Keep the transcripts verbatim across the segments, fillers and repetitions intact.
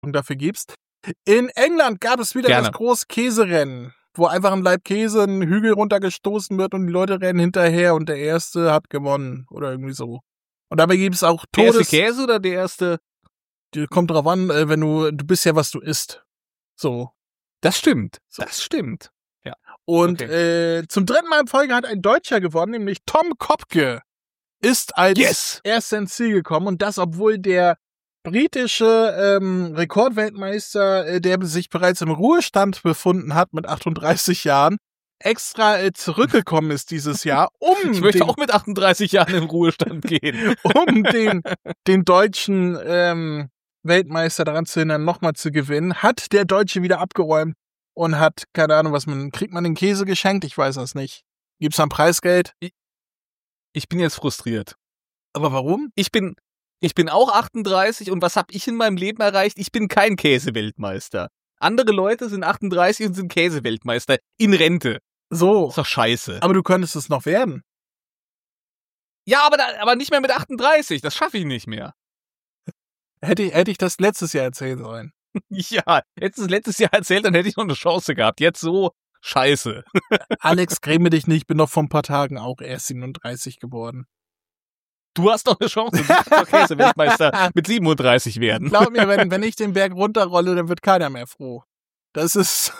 dafür gibst. In England gab es wieder Gerne. das große Käserennen, wo einfach ein Laib Käse einen Hügel runtergestoßen wird und die Leute rennen hinterher und der Erste hat gewonnen oder irgendwie so. Und dabei gibt es auch Der erste Todes... Käse oder der erste? Die- Kommt drauf an, äh, wenn du, du bist ja, was du isst. So. Das stimmt. So. Das stimmt. Und Okay. äh, zum dritten Mal in Folge hat ein Deutscher gewonnen, nämlich Tom Kopke ist als Yes! erster ins Ziel gekommen. Und das, obwohl der britische ähm, Rekordweltmeister, äh, der sich bereits im Ruhestand befunden hat mit achtunddreißig Jahren, extra äh, zurückgekommen ist dieses Jahr, um, Ich möchte den, auch mit achtunddreißig Jahren im Ruhestand gehen. um den, den deutschen ähm, Weltmeister daran zu hindern, nochmal zu gewinnen, hat der Deutsche wieder abgeräumt und hat, keine Ahnung, was man, kriegt man den Käse geschenkt? Ich weiß das nicht. Gibt's dann Preisgeld? Ich bin jetzt frustriert. Aber warum? Ich bin, ich bin auch achtunddreißig und was habe ich in meinem Leben erreicht? Ich bin kein Käseweltmeister. Andere Leute sind achtunddreißig und sind Käseweltmeister in Rente. So. Ist doch scheiße. Aber du könntest es noch werden. Ja, aber, da, aber nicht mehr mit achtunddreißig. Das schaffe ich nicht mehr. Hätte ich, hätte ich das letztes Jahr erzählen sollen. Ja, hättest du es letztes Jahr erzählt, dann hätte ich noch eine Chance gehabt. Jetzt so, scheiße. Alex, gräme dich nicht, bin noch vor ein paar Tagen auch erst siebenunddreißig geworden. Du hast doch eine Chance, du kannst doch Käseweltmeister mit siebenunddreißig werden. Glaub mir, wenn, wenn ich den Berg runterrolle, dann wird keiner mehr froh. Das ist...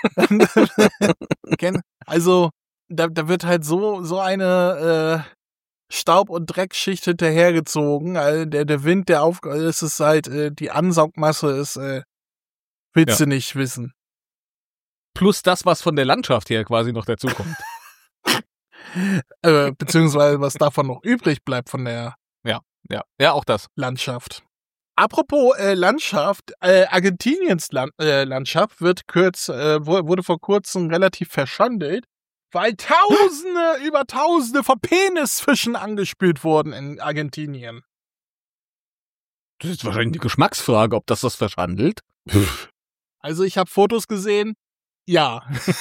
also, da, da wird halt so, so eine äh, Staub- und Dreckschicht hinterhergezogen. Also der, der Wind, der auf... Es ist halt, äh, die Ansaugmasse ist... Äh, willst Ja. du nicht wissen. Plus das, was von der Landschaft her quasi noch dazukommt. äh, beziehungsweise was davon noch übrig bleibt von der Ja, ja, auch das. Landschaft. Apropos äh, Landschaft, äh, Argentiniens Land, äh, Landschaft wird kurz, äh, wurde vor kurzem relativ verschandelt, weil Tausende über Tausende von Penisfischen angespült wurden in Argentinien. Das ist wahrscheinlich eine Geschmacksfrage, ob das das verschandelt. Also ich habe Fotos gesehen, ja.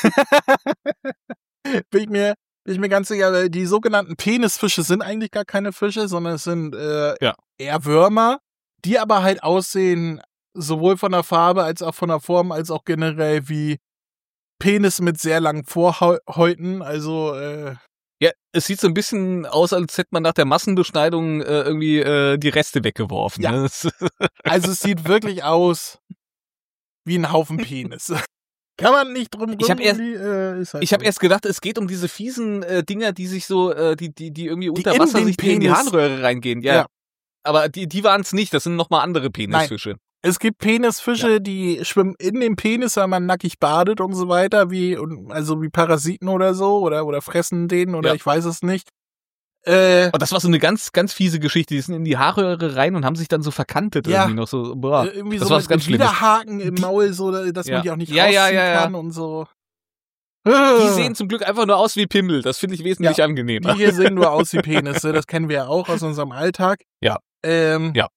bin ich mir bin ich mir ganz sicher, weil die sogenannten Penisfische sind eigentlich gar keine Fische, sondern es sind äh, Ja. eher Würmer, die aber halt aussehen, sowohl von der Farbe als auch von der Form, als auch generell wie Penis mit sehr langen Vorhäuten. Also, äh, Ja, es sieht so ein bisschen aus, als hätte man nach der Massenbeschneidung äh, irgendwie äh, die Reste weggeworfen. Ja. Ne? Das- also es sieht wirklich aus wie ein Haufen Penis. Kann man nicht drum rum. Ich hab erst- äh, ist halt Ich habe so. erst gedacht, es geht um diese fiesen äh, Dinger, die sich so, äh, die, die, die irgendwie unter in Wasser den sich in die Penis- Harnröhre reingehen. Ja. Ja. Aber die, die waren es nicht, das sind nochmal andere Penisfische. Es gibt Penisfische, die schwimmen in dem Penis, weil man nackig badet und so weiter, wie und- also wie Parasiten oder so, oder oder fressen den oder Ja. ich weiß es nicht. Äh, Und das war so eine ganz, ganz fiese Geschichte. Die sind in die Haarröhre rein und haben sich dann so verkantet Ja. irgendwie noch so. Boah, irgendwie das so war mit, was ganz mit Schlimmes. Widerhaken im Die- Maul, so dass Ja. man die auch nicht Ja, ja, rausziehen ja, ja. kann und so. Die sehen zum Glück einfach nur aus wie Pimmel. Das finde ich wesentlich angenehmer. Die hier sehen nur aus wie Penisse, das kennen wir ja auch aus unserem Alltag. Ja. Ähm, Ja.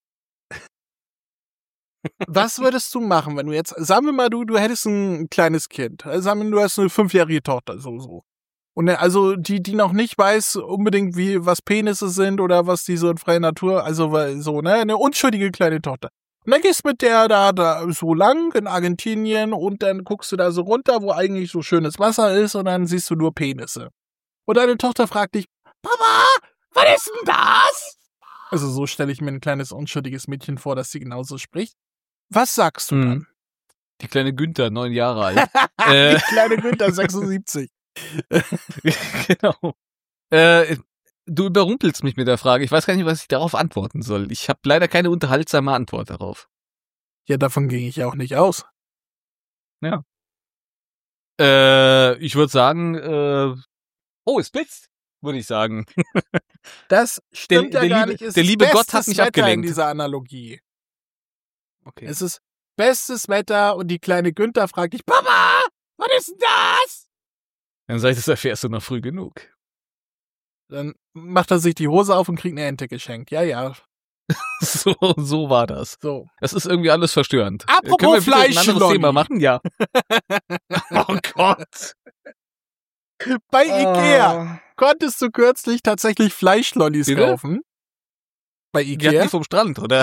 Was würdest du machen, wenn du jetzt, sagen wir mal, du, du hättest ein kleines Kind, also sagen wir, du hast eine fünfjährige Tochter, so, so. Und also, die, die noch nicht weiß unbedingt, wie, was Penisse sind oder was die so in freier Natur, also, weil so, ne, eine unschuldige kleine Tochter. Und dann gehst mit der da, da so lang in Argentinien und dann guckst du da so runter, wo eigentlich so schönes Wasser ist und dann siehst du nur Penisse. Und deine Tochter fragt dich, Papa, was ist denn das? Also so stelle ich mir ein kleines unschuldiges Mädchen vor, dass sie genauso spricht. Was sagst du dann? Mhm. Die kleine Günther, neun Jahre alt. äh, Die kleine Günther, sechsundsiebzig. genau. Äh, du überrumpelst mich mit der Frage. Ich weiß gar nicht, was ich darauf antworten soll. Ich habe leider keine unterhaltsame Antwort darauf. Ja, davon ging ich auch nicht aus. Äh, ich würde sagen, äh, oh, es blitzt, würde ich sagen. Das stimmt Der- ja der gar liebe- nicht. Es der ist liebe Gott hat bestes mich Wetter abgelenkt. in dieser Analogie. Okay. Es ist bestes Wetter und die kleine Günther fragt dich, Papa, was ist denn das? Dann sag ich, das erfährst du noch früh genug. Dann macht er sich die Hose auf und kriegt eine Ente geschenkt. Ja, ja. So, so war das. So. Das ist irgendwie alles verstörend. Apropos Können wir bitte ein anderes Fleischlolli. Thema machen? Ja. Oh Gott. Bei Ikea konntest du kürzlich tatsächlich Fleischlollis Bitte? kaufen. Bei Die hat Ikea? die vom Strand, oder?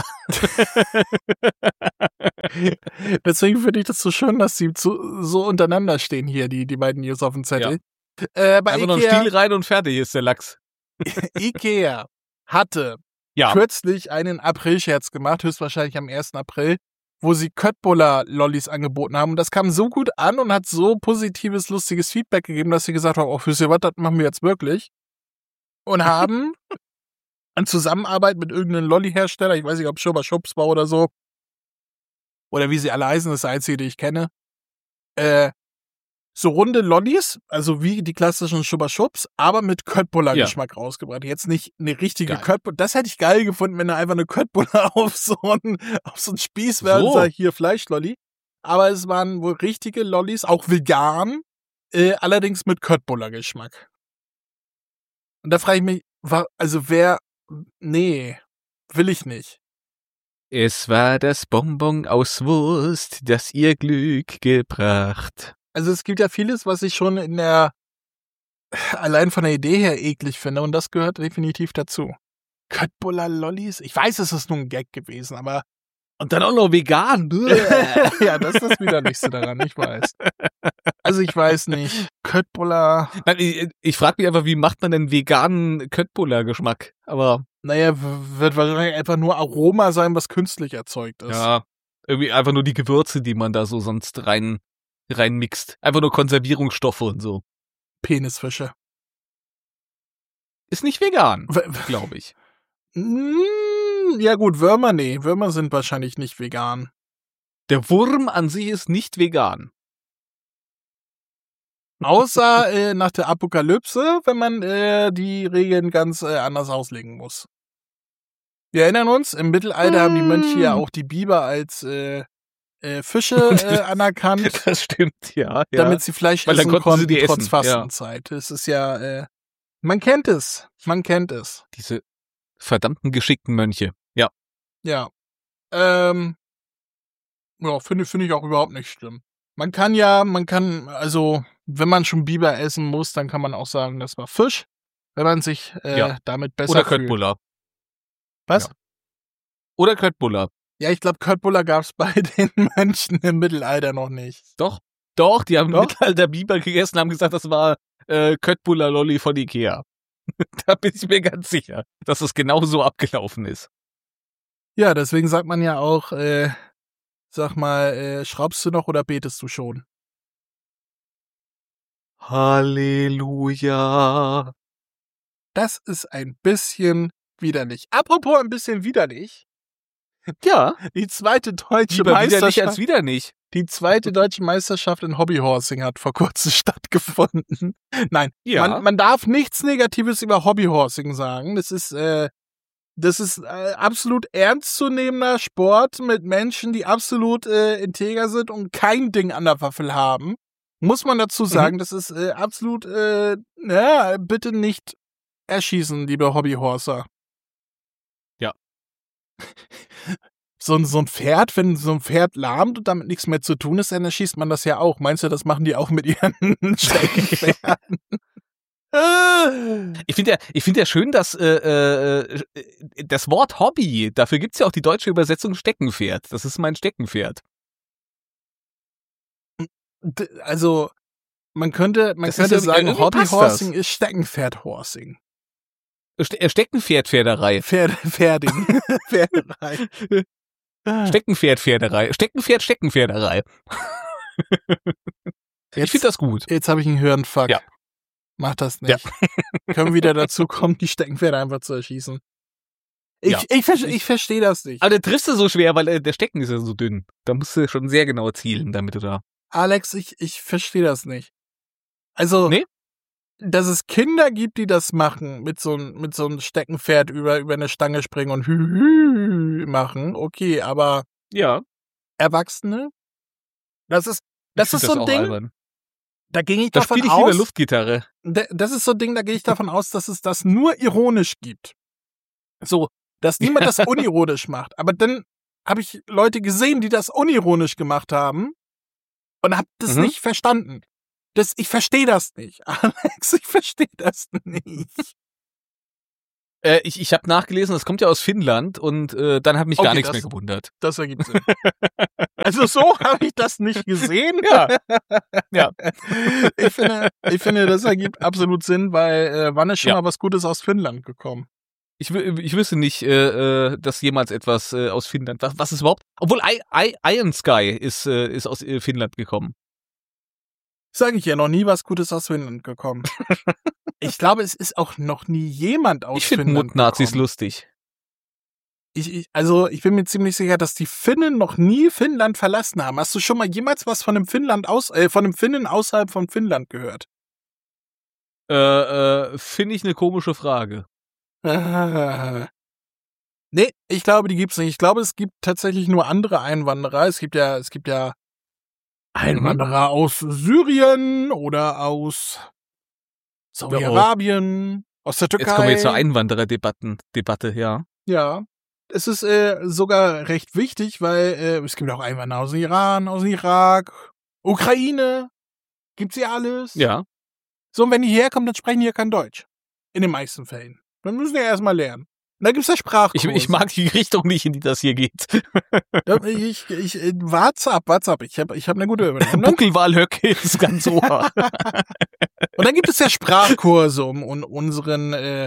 Deswegen finde ich das so schön, dass sie zu, so untereinander stehen hier, die, die beiden News auf dem Zettel. Äh, bei Einfach noch einen Ikea, Stiel rein und fertig ist der Lachs. Ikea hatte Ja. kürzlich einen April-Scherz gemacht, höchstwahrscheinlich am ersten April, wo sie Köttbullar-Lollis angeboten haben. Und das kam so gut an und hat so positives, lustiges Feedback gegeben, dass sie gesagt haben, oh, wisst ihr was, das machen wir jetzt wirklich. Und haben in Zusammenarbeit mit irgendeinem Lolli-Hersteller, ich weiß nicht, ob Schubba Schubs war oder so, oder wie sie alle heißen, das ist der einzige, die ich kenne, äh, so runde Lollis, also wie die klassischen Schubba Schubs, aber mit Köttbullar-Geschmack rausgebracht. Jetzt nicht eine richtige Geil. Köttbullar. Das hätte ich geil gefunden, wenn er einfach eine Köttbullar auf so einen, auf so einen Spieß wäre So. und sagt, hier Fleischlolli. Aber es waren wohl richtige Lollis, auch vegan, äh, allerdings mit Köttbullar-Geschmack. Und da frage ich mich, wa- also wer, nee, will ich nicht. Es war das Bonbon aus Wurst, das ihr Glück gebracht. Also es gibt ja vieles, was ich schon in der, allein von der Idee her eklig finde und das gehört definitiv dazu. Köttbullar-Lollis? Ich weiß, es ist nur ein Gag gewesen, aber Und dann auch noch vegan. ja, das ist das Widerlichste daran, ich weiß. Also ich weiß nicht, Köttbullar, Nein, ich ich frage mich einfach, wie macht man denn veganen Köttbullar-Geschmack? Aber naja, w- wird wahrscheinlich einfach nur Aroma sein, was künstlich erzeugt ist. ja, irgendwie einfach nur die Gewürze, die man da so sonst rein reinmixt. Einfach nur Konservierungsstoffe und so. Penisfische. Ist nicht vegan, W- w- glaube ich. Mm, ja gut, Würmer, nee, Würmer sind wahrscheinlich nicht vegan. Der Wurm an sich ist nicht vegan. Außer äh, nach der Apokalypse, wenn man äh, die Regeln ganz äh, anders auslegen muss. Wir erinnern uns, im Mittelalter haben die Mönche ja auch die Biber als äh, äh, Fische äh, anerkannt, Das stimmt, ja. ja. damit sie Fleisch Weil dann essen konnten sie konnten, die trotz essen, Fastenzeit. Es ist ja, äh, man kennt es, man kennt es. Diese verdammten geschickten Mönche. Ja. Ja. Ähm, ja, finde finde ich auch überhaupt nicht schlimm. Man kann ja, man kann, also, wenn man schon Biber essen muss, dann kann man auch sagen, das war Fisch, wenn man sich äh, Ja. damit besser Oder fühlt. Köttbullar. Was? Ja. Oder Köttbullar. Ja, ich glaube, Köttbullar gab es bei den Mönchen im Mittelalter noch nicht. Doch. Doch, die haben Doch? im Mittelalter Biber gegessen, haben gesagt, das war äh, Köttbullar-Lolli von Ikea. Da bin ich mir ganz sicher, dass es genau so abgelaufen ist. Ja, deswegen sagt man ja auch, äh, sag mal, äh, schraubst du noch oder betest du schon? Halleluja. Das ist ein bisschen widerlich. Apropos ein bisschen widerlich. Ja, Die zweite deutsche lieber widerlich Meisterschaft. als wieder nicht. Die zweite deutsche Meisterschaft in Hobbyhorsing hat vor kurzem stattgefunden. Nein, Ja. man, man darf nichts Negatives über Hobbyhorsing sagen. Das ist, äh, das ist äh, absolut ernstzunehmender Sport mit Menschen, die absolut äh, integer sind und kein Ding an der Waffel haben. Muss man dazu sagen, das ist äh, absolut, äh, ja, bitte nicht erschießen, liebe Hobbyhorser. Ja. So, ein- so ein Pferd, wenn so ein Pferd lahmt und damit nichts mehr zu tun ist, dann erschießt man das ja auch. Meinst du, das machen die auch mit ihren Steckenpferden? Ich finde ja, ich finde ja schön, dass äh, äh, das Wort Hobby, dafür gibt's ja auch die deutsche Übersetzung Steckenpferd. Das ist mein Steckenpferd. D- Also, man könnte, man Das ist könnte irgendwie- sagen, irgendwie passt Hobbyhorsing ist Steckenpferdhorsing. Ste äh, Steckenpferdpferderei. Pferde, Pferding. Pferderei. Steckenpferdpferderei. Steckenpferd, Steckenpferderei. Ich Jetzt, finde das gut. jetzt habe ich einen Hirnfuck. Ja. Mach das nicht. Können wir wieder dazu kommen, die Steckenpferde einfach zu erschießen. Ich, Ja. ich, ver ich verstehe das nicht. Aber der triffst du so schwer, weil äh, der Stecken ist ja so dünn. Da musst du schon sehr genau zielen, damit du da. Alex, ich, ich verstehe das nicht. Also, Nee? dass es Kinder gibt, die das machen, mit so, ein- mit so einem Steckenpferd über, über eine Stange springen und hü, hü machen, okay, aber Ja. Erwachsene? Das ist, das ich ist find so ein auch Ding, albern. da ging ich Da davon spiele ich lieber aus, Luftgitarre. da- das ist so ein Ding, da gehe ich davon aus, dass es das nur ironisch gibt. So, dass niemand das unironisch macht. Aber dann habe ich Leute gesehen, die das unironisch gemacht haben und habe das Mhm. nicht verstanden. Das, ich verstehe das nicht. Alex, ich verstehe das nicht. Äh, ich ich habe nachgelesen, das kommt ja aus Finnland und äh, dann hat mich Okay, gar nichts das- mehr gewundert. Das ergibt Sinn. Also so habe ich das nicht gesehen. Ja. Ja. Ich finde, ich finde, das ergibt absolut Sinn, weil äh, wann ist schon Ja. mal was Gutes aus Finnland gekommen? Ich, wü- ich wüsste nicht, äh, äh, dass jemals etwas äh, aus Finnland, was, was ist überhaupt, obwohl I, I, Iron Sky ist, äh, ist aus äh, Finnland gekommen. Sage ich ja, noch nie was Gutes aus Finnland gekommen. Ich glaube, es ist auch noch nie jemand aus Ich finde Finnland Mutnazis gekommen. lustig. Ich, ich, also ich bin mir ziemlich sicher, dass die Finnen noch nie Finnland verlassen haben. Hast du schon mal jemals was von einem Finnland aus, äh, von einem Finnen außerhalb von Finnland gehört? Äh, äh, finde ich eine komische Frage. Nee, ich glaube, die gibt's nicht. Ich glaube, es gibt tatsächlich nur andere Einwanderer. Es gibt ja, es gibt ja Einwanderer aus Syrien oder aus Saudi-Arabien, aus der Türkei. Jetzt kommen wir zur Einwandererdebatten, Debatte, ja. Ja. Es ist äh, sogar recht wichtig, weil äh, es gibt auch Einwanderer aus dem Iran, aus dem Irak, Ukraine. Gibt's hier alles. Ja. So, und wenn die herkommen, dann sprechen die ja kein Deutsch. In den meisten Fällen. Dann müssen die ja erstmal lernen. Und da gibt's ja Ich, Sprachkurse. ich mag die Richtung nicht, in die das hier geht. Ja, Ich, ich, ich, what's up, what's up. Ich habe ich hab eine gute Übernahme. Buckelwalhöcke ist ganz ohr. Und dann gibt es ja Sprachkurse, um, um unseren äh,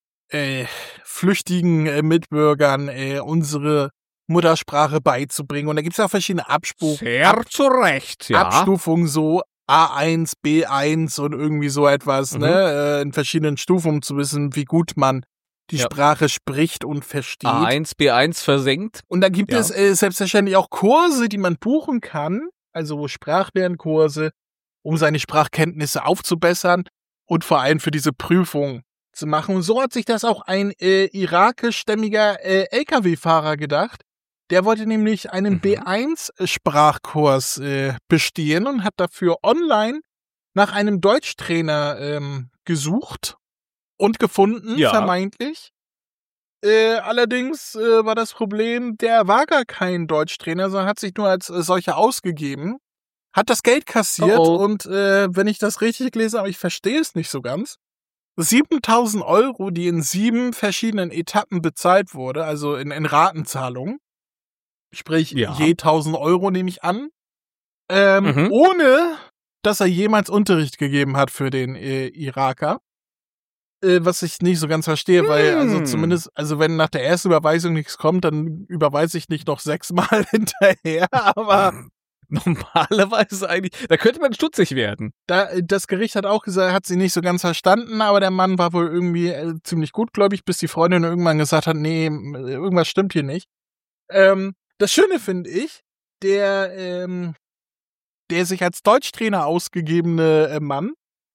äh, flüchtigen äh, Mitbürgern äh, unsere Muttersprache beizubringen. Und da gibt es ja auch verschiedene Abspu- Sehr zu Recht, ja. Abstufungen, so A eins, B eins und irgendwie so etwas, Mhm. ne? Äh, in verschiedenen Stufen, um zu wissen, wie gut man die Ja. Sprache spricht und versteht. A eins, B eins versenkt. Und da gibt Ja. es äh, selbstverständlich auch Kurse, die man buchen kann, also Sprachlernkurse, um seine Sprachkenntnisse aufzubessern und vor allem für diese Prüfung zu machen. Und so hat sich das auch ein äh, irakischstämmiger äh, L K W-Fahrer gedacht. Der wollte nämlich einen Mhm. B eins Sprachkurs äh, bestehen und hat dafür online nach einem Deutschtrainer ähm, gesucht und gefunden, Ja. vermeintlich. Äh, allerdings äh, war das Problem, der war gar kein Deutschtrainer, sondern hat sich nur als äh, solcher ausgegeben, hat das Geld kassiert Oh oh. und äh, wenn ich das richtig gelesen habe, ich verstehe es nicht so ganz, siebentausend Euro, die in sieben verschiedenen Etappen bezahlt wurde, also in, in Ratenzahlung, sprich Ja. je tausend Euro nehme ich an, ähm, Mhm. ohne dass er jemals Unterricht gegeben hat für den äh, Iraker. Äh, was ich nicht so ganz verstehe, weil also Hm. zumindest, also wenn nach der ersten Überweisung nichts kommt, dann überweise ich nicht noch sechsmal hinterher, aber Normalerweise eigentlich, da könnte man stutzig werden. da, das Gericht hat auch gesagt, hat sie nicht so ganz verstanden, aber der Mann war wohl irgendwie äh, ziemlich gutgläubig, bis die Freundin irgendwann gesagt hat, nee, irgendwas stimmt hier nicht. Ähm, das Schöne finde ich, der, ähm, der sich als Deutschtrainer ausgegebene äh, Mann,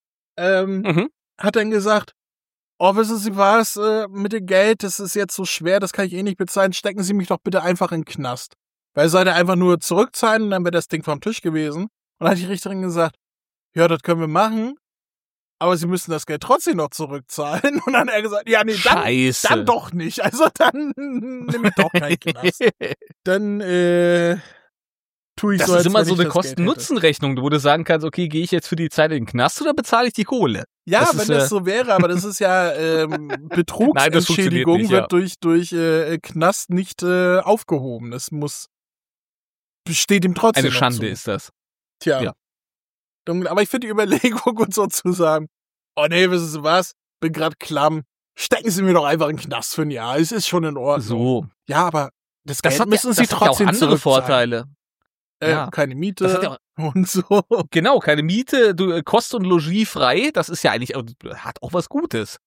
ähm, Mhm. hat dann gesagt, oh, wissen Sie was, äh, mit dem Geld, das ist jetzt so schwer, das kann ich eh nicht bezahlen, stecken Sie mich doch bitte einfach in den Knast. Weil er sollte einfach nur zurückzahlen und dann wäre das Ding vom Tisch gewesen. Und dann hat die Richterin gesagt, ja, das können wir machen, aber Sie müssen das Geld trotzdem noch zurückzahlen. Und dann hat er gesagt, ja, nee, dann, Scheiße. dann doch nicht. Also dann nehme ich doch keinen Knast. Dann, äh, tue ich Das so, ist als immer wenn so ich eine das Geld hätte. Kosten-Nutzen-Rechnung, wo du sagen kannst, okay, gehe ich jetzt für die Zeit in den Knast oder bezahle ich die Kohle? Ja, Das wenn ist, das äh, so wäre, aber das ist ja ähm, Nein, das funktioniert Betrugsentschädigung nicht, wird ja. durch durch äh, Knast nicht äh, aufgehoben. Das muss besteht ihm trotzdem Eine noch Schande zu. ist das. Tja. ja. Dumm, aber ich finde die Überlegung und so zu sagen, oh nee, wissen Sie was, bin grad klamm, stecken Sie mir doch einfach in den Knast für ein Jahr. Es ist schon in Ordnung. So. Ja, aber das, Das Geld hat, ja, müssen das Sie hat ja auch trotzdem andere zurückzahlen. Vorteile. Äh, Ja. keine Das hat Miete ja auch, und so. genau, keine Miete, du, äh, Kost und Logis frei, das ist ja eigentlich, auch- hat auch was Gutes.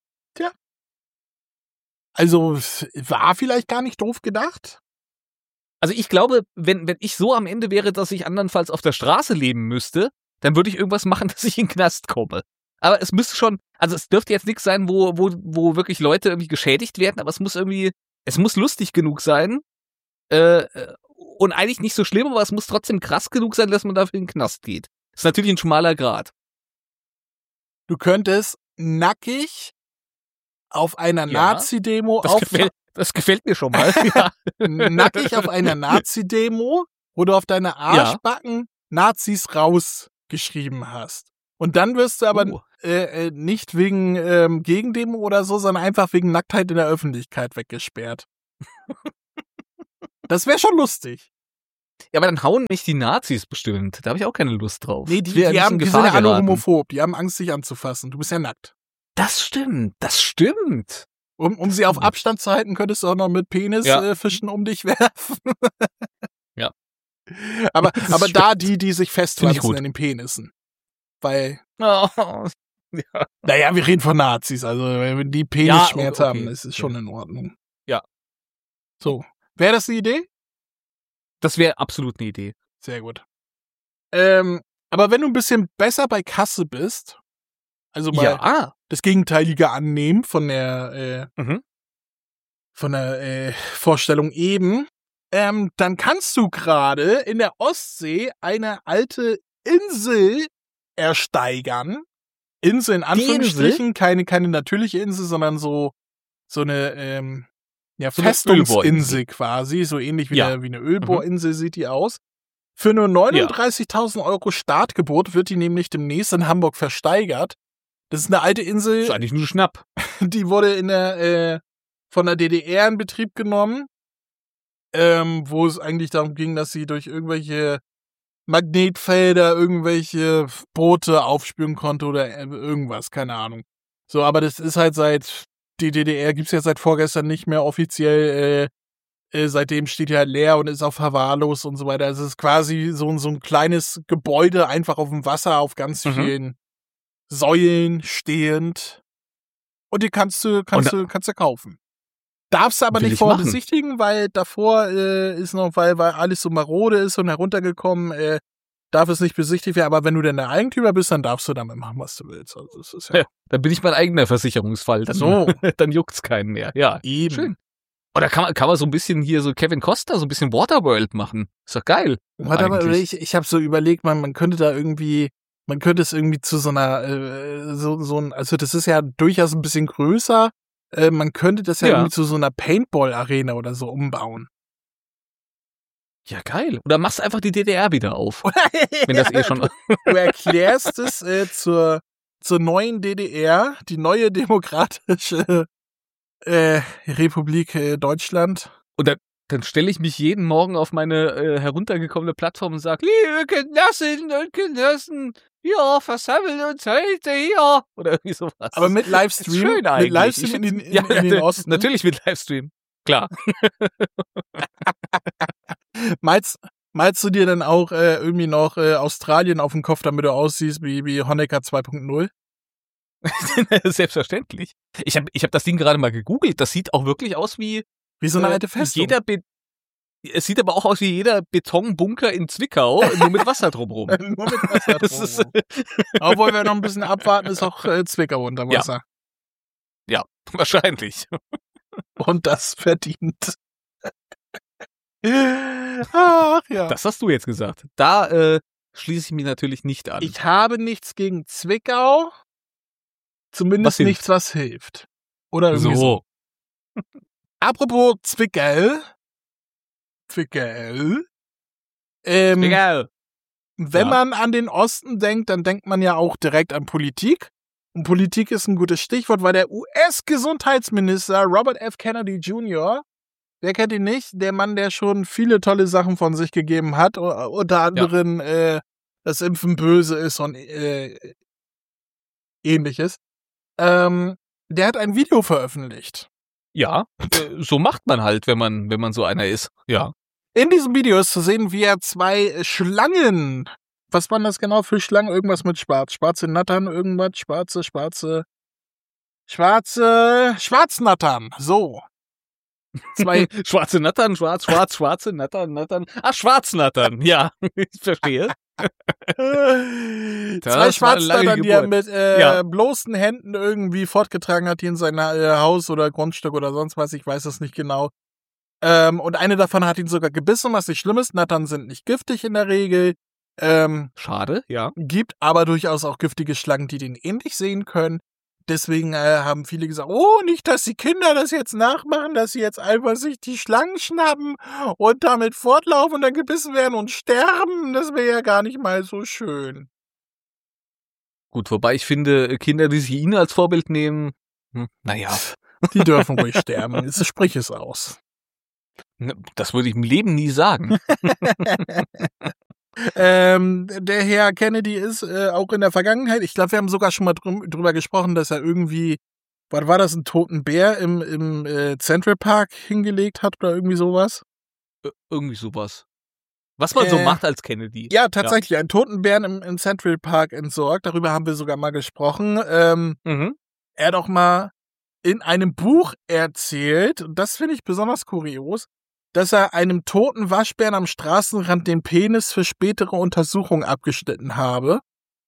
Also war vielleicht gar nicht doof gedacht. Also ich glaube, wenn, wenn ich so am Ende wäre, dass ich andernfalls auf der Straße leben müsste, dann würde ich irgendwas machen, dass ich in den Knast komme. Aber es müsste schon, also es dürfte jetzt nichts sein, wo, wo, wo wirklich Leute irgendwie geschädigt werden, aber es muss irgendwie, es muss lustig genug sein, äh, und eigentlich nicht so schlimm, aber es muss trotzdem krass genug sein, dass man dafür in den Knast geht. Das ist natürlich ein schmaler Grat. Du könntest nackig auf einer Ja, Nazi-Demo Das auf gefällt, das gefällt mir schon mal. Ja. nackig auf einer Nazi-Demo, wo du auf deine Arschbacken Nazis rausgeschrieben hast. Und dann wirst du aber Oh. äh, äh, nicht wegen ähm, Gegendemo oder so, sondern einfach wegen Nacktheit in der Öffentlichkeit weggesperrt. Das wäre schon lustig. Ja, aber dann hauen mich die Nazis bestimmt. Da habe ich auch keine Lust drauf. Nee, die, Ich will ja die, nicht haben, in die sind Gefahr ja alle geraten. homophob. Die haben Angst, dich anzufassen. Du bist ja nackt. Das stimmt, das stimmt. Um, um sie auf Abstand zu halten, könntest du auch noch mit Penisfischen Ja. äh, Fischen um dich werfen. Ja. Aber, Das aber stimmt. da die, die sich Find ich festpflanzen gut. in den Penissen. Weil, Oh, ja. naja, wir reden von Nazis. Also, wenn die Penisschmerz Ja, okay, haben, ist es schon in Ordnung. Ja. So. Wäre das eine Idee? Das wäre absolut eine Idee. Sehr gut. Ähm, aber wenn du ein bisschen besser bei Kasse bist, also mal Ja. das Gegenteilige annehmen von der, äh, Mhm. von der äh, Vorstellung eben, ähm, dann kannst du gerade in der Ostsee eine alte Insel ersteigern. Insel in Anführungsstrichen, keine, keine natürliche Insel, sondern so, so eine, ähm, ja, So eine Festungsinsel Ölbohrinsel. quasi, so ähnlich wie, Ja. eine, wie eine Ölbohrinsel sieht die aus. Für nur neununddreißigtausend Euro Startgebot wird die nämlich demnächst in Hamburg versteigert. Das ist eine alte Das ist Insel, eigentlich nur ein Schnapp. die wurde in der, äh, von der D D R in Betrieb genommen, ähm, wo es eigentlich darum ging, dass sie durch irgendwelche Magnetfelder irgendwelche Boote aufspüren konnte oder äh, irgendwas, keine Ahnung. So, aber das ist halt seit, die D D R gibt's ja seit vorgestern nicht mehr offiziell, äh, äh, seitdem steht die halt leer und ist auch verwahrlost und so weiter. Also es ist quasi so, ein- so ein kleines Gebäude einfach auf dem Wasser auf ganz Mhm. vielen Säulen stehend. Und die kannst du, kannst Und du, kannst du kaufen. Darfst du aber Will nicht ich vorher machen. besichtigen, weil davor äh, ist noch, weil, weil alles so marode ist und heruntergekommen, äh, darf es nicht besichtigt werden. Aber wenn du denn der Eigentümer bist, dann darfst du damit machen, was du willst. Also das ist ja Ja, dann bin ich mein eigener Versicherungsfall. Dann, So. dann juckt's keinen mehr. Ja, eben. schön. Oder kann man, kann man so ein bisschen hier so Kevin Costa, so ein bisschen Waterworld machen. Ist doch geil. Warte, aber eigentlich. ich, ich habe so überlegt, man, man könnte da irgendwie, man könnte es irgendwie zu so einer, äh, so, so ein, also das ist ja durchaus ein bisschen größer. Äh, man könnte das ja, Ja. irgendwie zu so einer Paintball-Arena oder so umbauen. Ja, geil. Oder machst einfach die D D R wieder auf. Wenn das eh schon. Du erklärst es äh, zur, zur neuen D D R, die neue demokratische äh, Republik äh, Deutschland. Und dann, dann stelle ich mich jeden Morgen auf meine äh, heruntergekommene Plattform und sage, liebe Genossinnen und Genossen, wir versammeln uns heute hier. Oder irgendwie sowas. Aber mit Das ist Livestream. schön Mit eigentlich. Livestream Ich in, den- find's- in, ja, in den Osten. Natürlich mit Livestream. Klar. Malst, malst du dir dann auch äh, irgendwie noch äh, Australien auf den Kopf, damit du aussiehst wie, wie Honecker zwei Punkt null? Selbstverständlich. Ich habe ich hab das Ding gerade mal gegoogelt. Das sieht auch wirklich aus wie Wie so eine äh, alte Festung. Jeder Be es sieht aber auch aus wie jeder Betonbunker in Zwickau, nur mit Wasser drumherum. Nur mit Wasser. Das ist, Obwohl wir noch ein bisschen abwarten, ist auch äh, Zwickau unter Ja. Wasser. wahrscheinlich. Und das verdient. Ach ja. Das hast du jetzt gesagt. Da äh, schließe ich mich natürlich nicht an. Ich habe nichts gegen Zwickau. Zumindest Was hilft? nichts, was hilft. Oder irgendwie so. so. Apropos Zwickau. Zwickau. Ähm, Egal. Wenn Ja. man an den Osten denkt, dann denkt man ja auch direkt an Politik. Und Politik ist ein gutes Stichwort, weil der U S-Gesundheitsminister Robert F. Kennedy Junior, wer kennt ihn nicht, der Mann, der schon viele tolle Sachen von sich gegeben hat, u- unter anderem äh, das Impfen böse ist und äh, ähnliches, ähm, der hat ein Video veröffentlicht. Ja, äh, so macht man halt, wenn man, wenn man so einer ist. Ja. In diesem Video ist zu sehen, wie er zwei Schlangen, was waren das genau für Schlangen? Irgendwas mit Schwarz. Schwarze Nattern, irgendwas, schwarze, schwarze, schwarze, Schwarznattern. So. Zwei, Schwarze Nattern, schwarz, schwarz, schwarze Nattern, Nattern. Ach, Schwarznattern. Ja, ich verstehe. zwei war eine lange Schwarznattern, die er Geburt. mit äh, Ja. bloßen Händen irgendwie fortgetragen hat, hier in sein äh, Haus oder Grundstück oder sonst was, ich weiß es nicht genau. Ähm, und eine davon hat ihn sogar gebissen, was nicht schlimm ist. Nattern sind nicht giftig in der Regel. Ähm, Schade, ja. gibt aber durchaus auch giftige Schlangen, die den ähnlich sehen können. Deswegen äh, haben viele gesagt, oh, nicht, dass die Kinder das jetzt nachmachen, dass sie jetzt einfach sich die Schlangen schnappen und damit fortlaufen und dann gebissen werden und sterben. Das wäre ja gar nicht mal so schön. Gut, wobei ich finde, Kinder, die sich ihn als Vorbild nehmen, hm, naja. Die dürfen ruhig sterben. Jetzt sprich es aus. Das würde ich im Leben nie sagen. ähm, der Herr Kennedy ist äh, auch in der Vergangenheit, ich glaube, wir haben sogar schon mal drü- drüber gesprochen, dass er irgendwie, was war das, einen toten Bär im, im äh, Central Park hingelegt hat oder irgendwie sowas? Ir- irgendwie sowas. Was man äh, so macht als Kennedy. Ja, tatsächlich, ja. Einen toten Bären im, im Central Park entsorgt. Darüber haben wir sogar mal gesprochen. Ähm, mhm. Er hat auch mal in einem Buch erzählt, und das finde ich besonders kurios, dass er einem toten Waschbären am Straßenrand den Penis für spätere Untersuchungen abgeschnitten habe.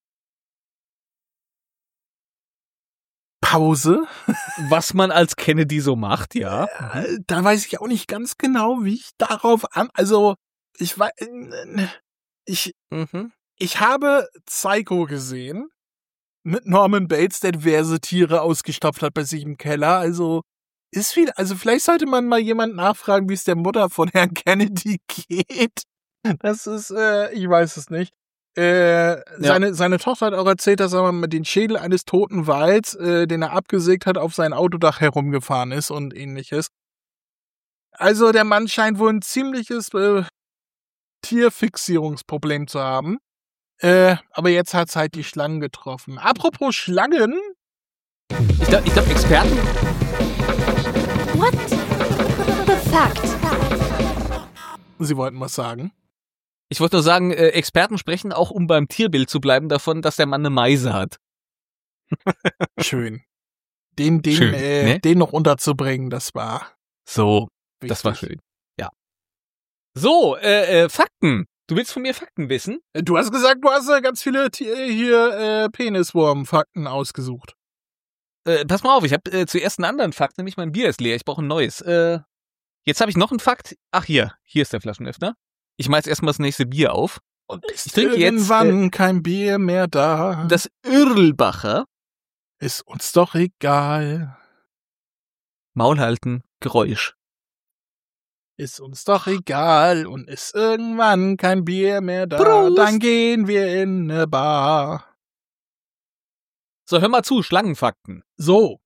Pause. Was man als Kennedy so macht, ja. Äh, da weiß ich auch nicht ganz genau, wie ich darauf an... Also, ich weiß... Ich, mhm. ich habe Psycho gesehen mit Norman Bates, der diverse Tiere ausgestopft hat bei sich im Keller. Also, ist viel... Also, vielleicht sollte man mal jemand nachfragen, wie es der Mutter von Herrn Kennedy geht. Das ist... Äh, ich weiß es nicht. Äh, ja. seine, seine Tochter hat auch erzählt, dass er mit dem Schädel eines toten Wals, äh, den er abgesägt hat, auf sein Autodach herumgefahren ist und ähnliches. Also der Mann scheint wohl ein ziemliches äh, Tierfixierungsproblem zu haben. Äh, aber jetzt hat's halt die Schlangen getroffen. Apropos Schlangen. Ich glaube, ich glaub, Experten... What the fact? Sie wollten was sagen? Ich wollte nur sagen, äh, Experten sprechen auch, um beim Tierbild zu bleiben, davon, dass der Mann eine Meise hat. Schön. Den, den, schön, äh, ne? den noch unterzubringen, das war... So, wichtig. Das war schön. Ja. So, äh, äh, Fakten. Du willst von mir Fakten wissen? Du hast gesagt, du hast äh, ganz viele T- hier äh, Peniswurm-Fakten ausgesucht. Äh, pass mal auf, ich habe äh, zuerst einen anderen Fakt, nämlich mein Bier ist leer. Ich brauche ein neues. Äh, jetzt habe ich noch einen Fakt. Ach, hier. Hier ist der Flaschenöffner. Ich mache jetzt erstmal das nächste Bier auf. Und ist ich trinke irgendwann jetzt, äh, kein Bier mehr da. Das Irlbacher. Ist uns doch egal. Maul halten, Geräusch. Ist uns doch egal und ist irgendwann kein Bier mehr da. Prost. Dann gehen wir in eine Bar. So, hör mal zu, Schlangenfakten. So.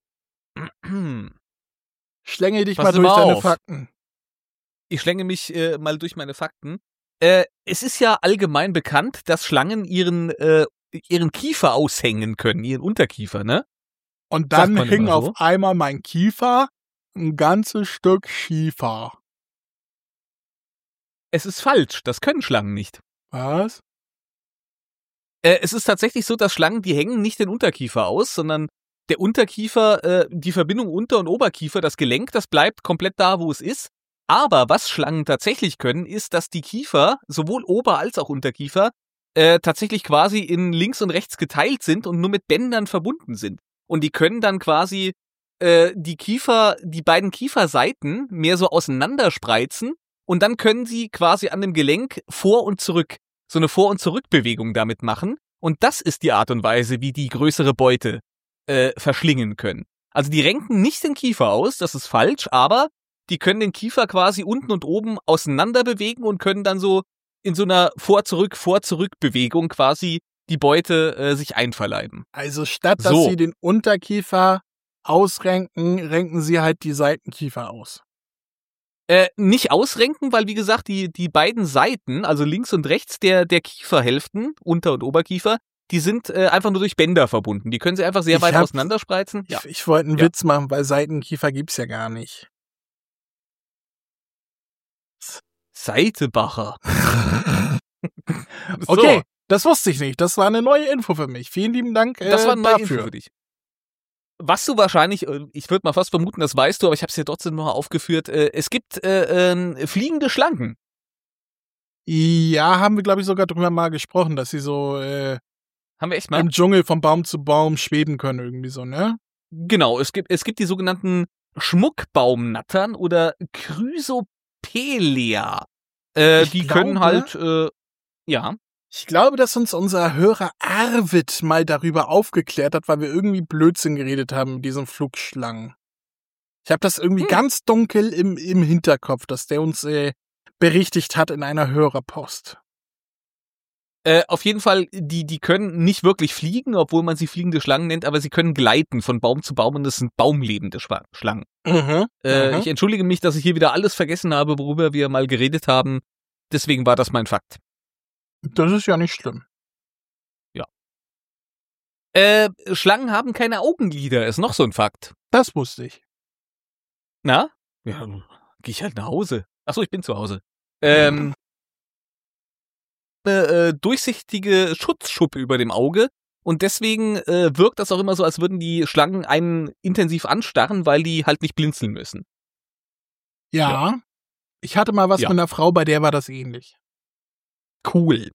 Schlänge dich Pass mal durch mal deine auf. Fakten. Ich schlänge mich äh, mal durch meine Fakten. Äh, es ist ja allgemein bekannt, dass Schlangen ihren, äh, ihren Kiefer aushängen können, ihren Unterkiefer, ne? Und dann hing so. Auf einmal mein Kiefer ein ganzes Stück Schiefer. Es ist falsch, das können Schlangen nicht. Was? Äh, es ist tatsächlich so, dass Schlangen, die hängen nicht den Unterkiefer aus, sondern der Unterkiefer, äh, die Verbindung Unter- und Oberkiefer, das Gelenk, das bleibt komplett da, wo es ist. Aber was Schlangen tatsächlich können, ist, dass die Kiefer, sowohl Ober- als auch Unterkiefer, äh, tatsächlich quasi in links und rechts geteilt sind und nur mit Bändern verbunden sind. Und die können dann quasi äh, die Kiefer, die beiden Kieferseiten mehr so auseinanderspreizen und dann können sie quasi an dem Gelenk vor und zurück so eine Vor- und Zurückbewegung damit machen. Und das ist die Art und Weise, wie die größere Beute äh, verschlingen können. Also die renken nicht den Kiefer aus, das ist falsch, aber die können den Kiefer quasi unten und oben auseinander bewegen und können dann so in so einer Vor-Zurück, Vor-Zurück-Bewegung quasi die Beute äh, sich einverleiben. Also statt, dass so. sie den Unterkiefer ausrenken, renken sie halt die Seitenkiefer aus. Äh, nicht ausrenken, weil wie gesagt, die, die beiden Seiten, also links und rechts der, der Kieferhälften, Unter- und Oberkiefer, die sind äh, einfach nur durch Bänder verbunden. Die können sie einfach sehr ich weit hab, auseinanderspreizen. Ja. Ich, ich wollte einen ja. Witz machen, weil Seitenkiefer gibt's ja gar nicht. Seitebacher. Okay, so. Das wusste ich nicht. Das war eine neue Info für mich. Vielen lieben Dank äh, Das war eine neue dafür. Info für dich. Was du wahrscheinlich, ich würde mal fast vermuten, das weißt du, aber ich habe es dir trotzdem noch mal aufgeführt, äh, es gibt äh, äh, fliegende Schlangen. Ja, haben wir, glaube ich, sogar drüber mal gesprochen, dass sie so äh, haben wir echt mal? im Dschungel von Baum zu Baum schweben können, irgendwie so, ne? Genau, es gibt, es gibt die sogenannten Schmuckbaumnattern oder Chrysopelea. Äh, die glaube, können halt, äh, ja. Ich glaube, dass uns unser Hörer Arvid mal darüber aufgeklärt hat, weil wir irgendwie Blödsinn geredet haben mit diesen Flugschlangen. Ich habe das irgendwie hm. ganz dunkel im, im Hinterkopf, dass der uns äh, berichtigt hat in einer Hörerpost. Äh, auf jeden Fall, die, die können nicht wirklich fliegen, obwohl man sie fliegende Schlangen nennt, aber sie können gleiten von Baum zu Baum und das sind baumlebende Schwa- Schlangen. Mhm. Äh, mhm. Ich entschuldige mich, dass ich hier wieder alles vergessen habe, worüber wir mal geredet haben. Deswegen war das mein Fakt. Das ist ja nicht schlimm. Äh, Schlangen haben keine Augenlider, ist noch so ein Fakt. Das wusste ich. Na? Ja, geh ich halt nach Hause. Achso, ich bin zu Hause. Ähm, äh, äh, durchsichtige Schutzschuppe über dem Auge und deswegen äh, wirkt das auch immer so, als würden die Schlangen einen intensiv anstarren, weil die halt nicht blinzeln müssen. Ja. Ja. Ich hatte mal was Ja. mit einer Frau, bei der war das ähnlich. Cool.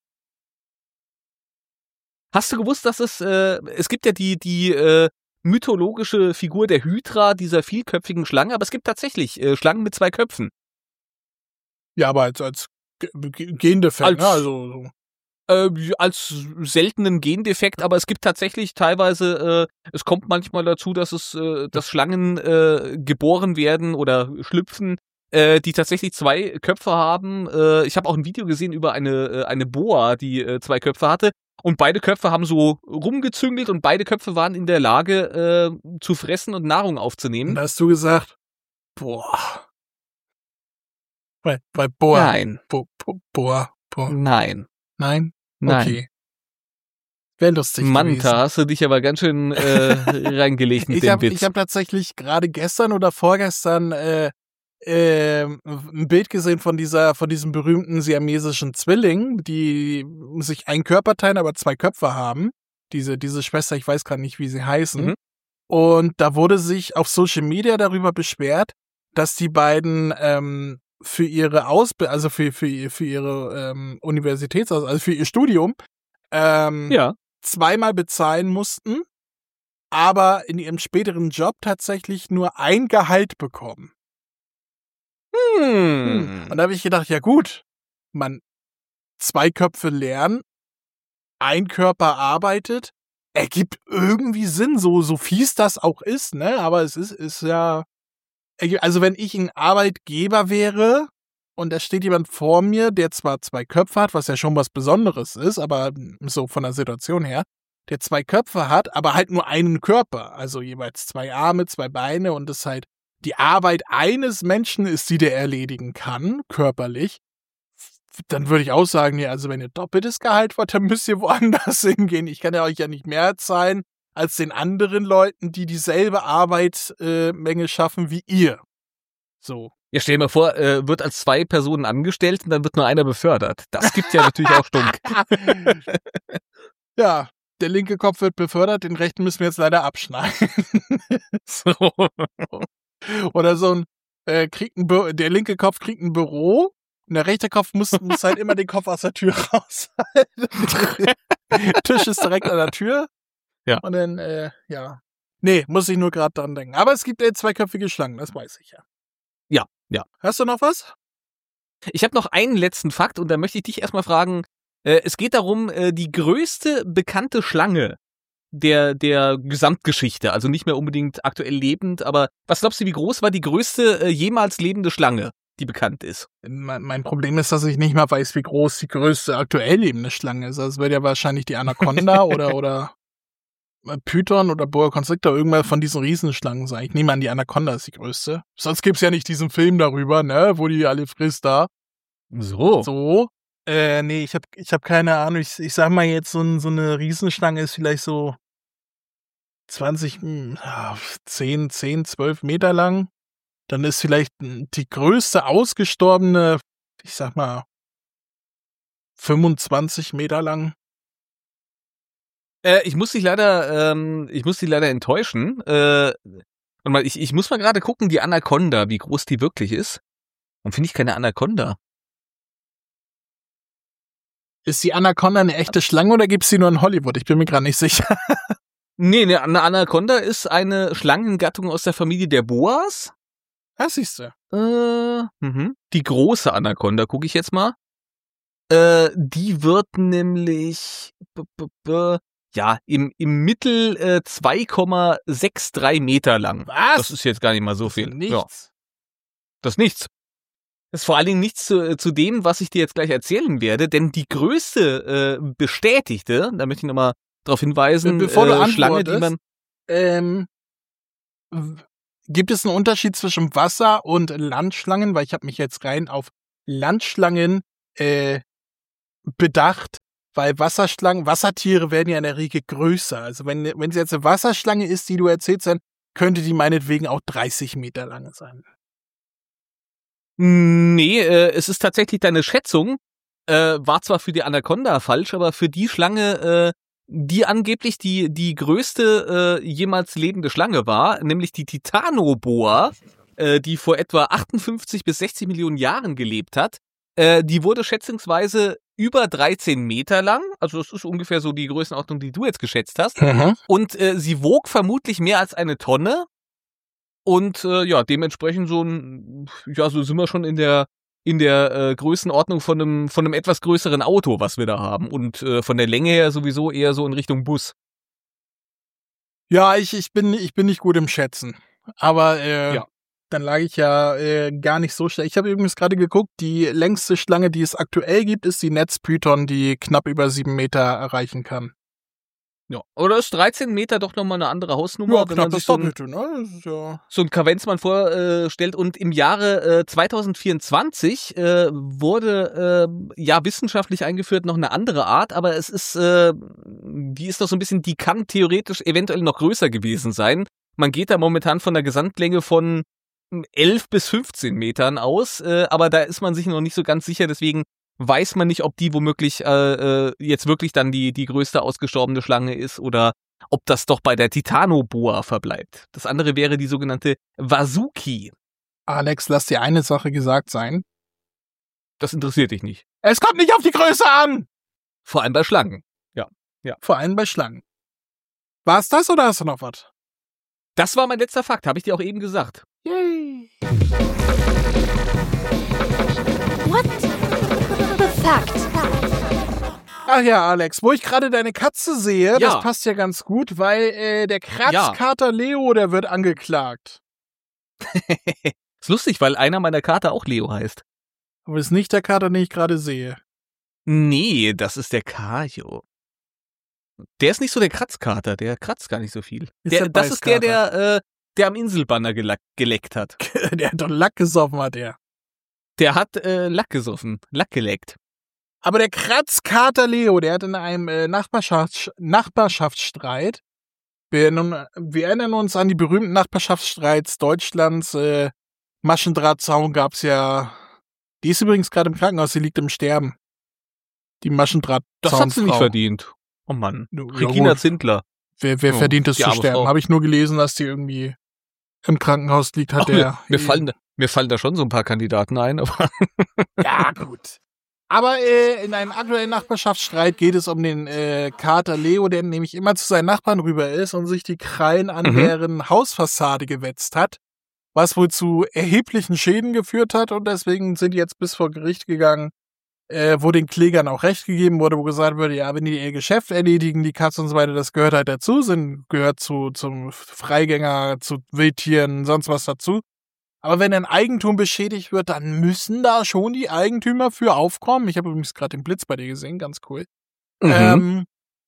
Hast du gewusst, dass es, äh, es gibt ja die, die äh, mythologische Figur der Hydra, dieser vielköpfigen Schlange, aber es gibt tatsächlich äh, Schlangen mit zwei Köpfen. Ja, aber als, als G- G- Gendefekt, Als- ne? Also, so. Äh, als seltenen Gendefekt, aber es gibt tatsächlich teilweise, äh, es kommt manchmal dazu, dass es, äh, dass Schlangen äh, geboren werden oder schlüpfen, äh, die tatsächlich zwei Köpfe haben. Äh, ich habe auch ein Video gesehen über eine äh, eine Boa, die äh, zwei Köpfe hatte. Und beide Köpfe haben so rumgezüngelt und beide Köpfe waren in der Lage, äh, zu fressen und Nahrung Und aufzunehmen. da hast du gesagt, boah. Bei, bei Boa. Nein, Bo, bo, Boa. Boa. nein, Nein? nein. Okay. Wäre lustig Manta, gewesen. hast du dich aber ganz schön äh, reingelegt mit Ich dem habe Witz. ich hab tatsächlich gerade gestern oder vorgestern äh, äh, ein Bild gesehen von dieser, von diesem berühmten siamesischen Zwilling, die sich einen Körper teilen, aber zwei Köpfe haben. Diese, diese Schwester, ich weiß gerade nicht, wie sie heißen. Mhm. Und da wurde sich auf Social Media darüber beschwert, dass die beiden ähm, für ihre Ausbildung, also für, für, für ihre ähm, Universitäts-, also für ihr Studium, ähm, Ja. zweimal bezahlen mussten, aber in ihrem späteren Job tatsächlich nur ein Gehalt bekommen. Hm. Und da habe ich gedacht, ja gut, man zwei Köpfe lernen, ein Körper arbeitet, ergibt irgendwie Sinn, so so fies das auch ist, ne? Aber es ist ist ja, also wenn ich ein Arbeitgeber wäre und da steht jemand vor mir, der zwar zwei Köpfe hat, was ja schon was Besonderes ist, aber so von der Situation her, der zwei Köpfe hat, aber halt nur einen Körper, also jeweils zwei Arme, zwei Beine und das halt die Arbeit eines Menschen ist, die der erledigen kann, körperlich, dann würde ich auch sagen, nee, also wenn ihr doppeltes Gehalt wollt, dann müsst ihr woanders hingehen. Ich kann ja euch ja nicht mehr zahlen als den anderen Leuten, die dieselbe Arbeitsmenge äh, schaffen wie ihr. So. Ja, stell dir mal vor, äh, wird als zwei Personen angestellt und dann wird nur einer befördert. Das gibt ja natürlich auch Stunk. Ja, der linke Kopf wird befördert, den rechten müssen wir jetzt leider abschneiden. So. Oder so ein, äh, kriegt ein Bü- der linke Kopf kriegt ein Büro und der rechte Kopf muss, muss halt immer den Kopf aus der Tür raushalten. Tisch ist direkt an der Tür. Ja. Und dann, äh, ja. Nee, muss ich nur gerade dran denken. Aber es gibt äh, zweiköpfige Schlangen, das weiß ich ja. Ja, ja. Hast du noch was? Ich habe noch einen letzten Fakt und da möchte ich dich erstmal fragen, äh, es geht darum, äh, die größte bekannte Schlange der der Gesamtgeschichte, also nicht mehr unbedingt aktuell lebend, aber was glaubst du, wie groß war die größte äh, jemals lebende Schlange, die bekannt ist? Mein, mein Problem ist, dass ich nicht mal weiß, wie groß die größte aktuell lebende Schlange ist. Also es wird ja wahrscheinlich die Anaconda oder oder Python oder Boa Constrictor, irgendwann von diesen Riesenschlangen sein. Ich nehme an, die Anaconda ist die größte. Sonst gibt's ja nicht diesen Film darüber, ne, wo die alle frisst da. So. So. Äh, nee, ich hab, ich hab keine Ahnung. Ich, ich sag mal jetzt, so, ein, so eine Riesenschlange ist vielleicht so zwanzig, hm, ja, zehn, zehn, zwölf Meter lang. Dann ist vielleicht die größte ausgestorbene, ich sag mal, fünfundzwanzig Meter lang. Äh, ich muss dich leider, ähm, ich muss dich leider enttäuschen. Äh, und mal, ich, ich muss mal gerade gucken, die Anaconda, wie groß die wirklich ist. Dann finde ich keine Anaconda. Ist die Anaconda eine echte Schlange oder gibt's die nur in Hollywood? Ich bin mir gerade nicht sicher. Nee, ne, eine Anaconda ist eine Schlangengattung aus der Familie der Boas. Das siehst du. Äh, mhm. Die große Anaconda, gucke ich jetzt mal. Äh, die wird nämlich b -b -b ja im im Mittel äh, zwei Komma sechs drei Meter lang. Was? Das ist jetzt gar nicht mal so Das ist viel. Ja, nichts. das ist nichts. Das ist vor allen Dingen nichts zu, zu dem, was ich dir jetzt gleich erzählen werde, denn die größte äh, bestätigte, da möchte ich nochmal darauf hinweisen, Bevor du äh, Schlange, die antwortest, man... Ähm, w- gibt es einen Unterschied zwischen Wasser- und Landschlangen? Weil ich habe mich jetzt rein auf Landschlangen äh, bedacht, weil Wasserschlangen, Wassertiere werden ja in der Regel größer. Also wenn wenn es jetzt eine Wasserschlange ist, die du erzählst, dann könnte die meinetwegen auch dreißig Meter lang sein. Nee, äh, es ist tatsächlich deine Schätzung, äh, war zwar für die Anaconda falsch, aber für die Schlange, äh, die angeblich die die größte äh, jemals lebende Schlange war, nämlich die Titanoboa, äh, die vor etwa achtundfünfzig bis sechzig Millionen Jahren gelebt hat, äh, die wurde schätzungsweise über dreizehn Meter lang, also das ist ungefähr so die Größenordnung, die du jetzt geschätzt hast, und äh, sie wog vermutlich mehr als eine Tonne. Und äh, ja, dementsprechend so ein, ja, so sind wir schon in der in der äh, Größenordnung von einem von einem etwas größeren Auto, was wir da haben. Und äh, von der Länge her sowieso eher so in Richtung Bus. Ja, ich ich bin ich bin nicht gut im Schätzen, aber äh, Ja. dann lag ich ja äh, gar nicht so schlecht. Ich habe übrigens gerade geguckt, die längste Schlange, die es aktuell gibt, ist die Netzpython, die knapp über sieben Meter erreichen kann. Ja. Oder ist dreizehn Meter doch nochmal eine andere Hausnummer, Ja, wenn knapp man das sich so ein, Doppelte, ne? Das ist ja so ein Kavenzmann vorstellt. Und im Jahre äh, zwanzig vierundzwanzig äh, wurde äh, ja wissenschaftlich eingeführt noch eine andere Art, aber es ist, äh, die ist noch so ein bisschen, die kann theoretisch eventuell noch größer gewesen sein. Man geht da momentan von einer Gesamtlänge von elf bis fünfzehn Metern aus, äh, aber da ist man sich noch nicht so ganz sicher, deswegen weiß man nicht, ob die womöglich äh, äh, jetzt wirklich dann die die größte ausgestorbene Schlange ist oder ob das doch bei der Titanoboa verbleibt. Das andere wäre die sogenannte Wasuki. Alex, lass dir eine Sache gesagt sein. Das interessiert dich nicht. Es kommt nicht auf die Größe an! Vor allem bei Schlangen. Vor allem bei Schlangen. War's das oder hast du noch was? Das war mein letzter Fakt, habe ich dir auch eben gesagt. Yay! What the fact? Ach ja, Alex, wo ich gerade deine Katze sehe, Ja. das passt ja ganz gut, weil äh, der Kratzkater Leo, der wird angeklagt. Ist lustig, weil einer meiner Kater auch Leo heißt. Aber das ist nicht der Kater, den ich gerade sehe. Nee, das ist der Kajo. Der ist nicht so der Kratzkater, der kratzt gar nicht so viel. Ist Der, der das ist der, Beißkater. der, äh, der am Inselbanner gelack, geleckt hat. Der hat doch Lack gesoffen, hat der. Der hat äh, Lack gesoffen, Lack geleckt. Aber der Kratzkater Leo, der hat in einem äh, Nachbarschafts Nachbarschaftsstreit, wir, nun, wir erinnern uns an die berühmten Nachbarschaftsstreits Deutschlands, äh, Maschendrahtzaun gab's ja, die ist übrigens gerade im Krankenhaus, sie liegt im Sterben. Die Maschendrahtzaun. Das hat sie nicht verdient. Oh Mann. Ja, Regina gut. Zindler. Wer, wer Oh, verdient es die zu arme sterben? Frau. Habe ich nur gelesen, dass die irgendwie im Krankenhaus liegt, hat Ach, der. mir, mir, fallen, da- mir fallen da schon so ein paar Kandidaten ein, aber Ja, gut. Aber äh, in einem aktuellen Nachbarschaftsstreit geht es um den äh, Kater Leo, der nämlich immer zu seinen Nachbarn rüber ist und sich die Krallen an Mhm. deren Hausfassade gewetzt hat, was wohl zu erheblichen Schäden geführt hat und deswegen sind die jetzt bis vor Gericht gegangen, äh, wo den Klägern auch recht gegeben wurde, wo gesagt wurde, ja, wenn die ihr Geschäft erledigen, die Katze und so weiter, das gehört halt dazu, sind, gehört zu zum Freigänger, zu Wildtieren, sonst was dazu. Aber wenn ein Eigentum beschädigt wird, dann müssen da schon die Eigentümer für aufkommen. Ich habe übrigens gerade den Blitz bei dir gesehen, ganz cool. Mhm. Ähm,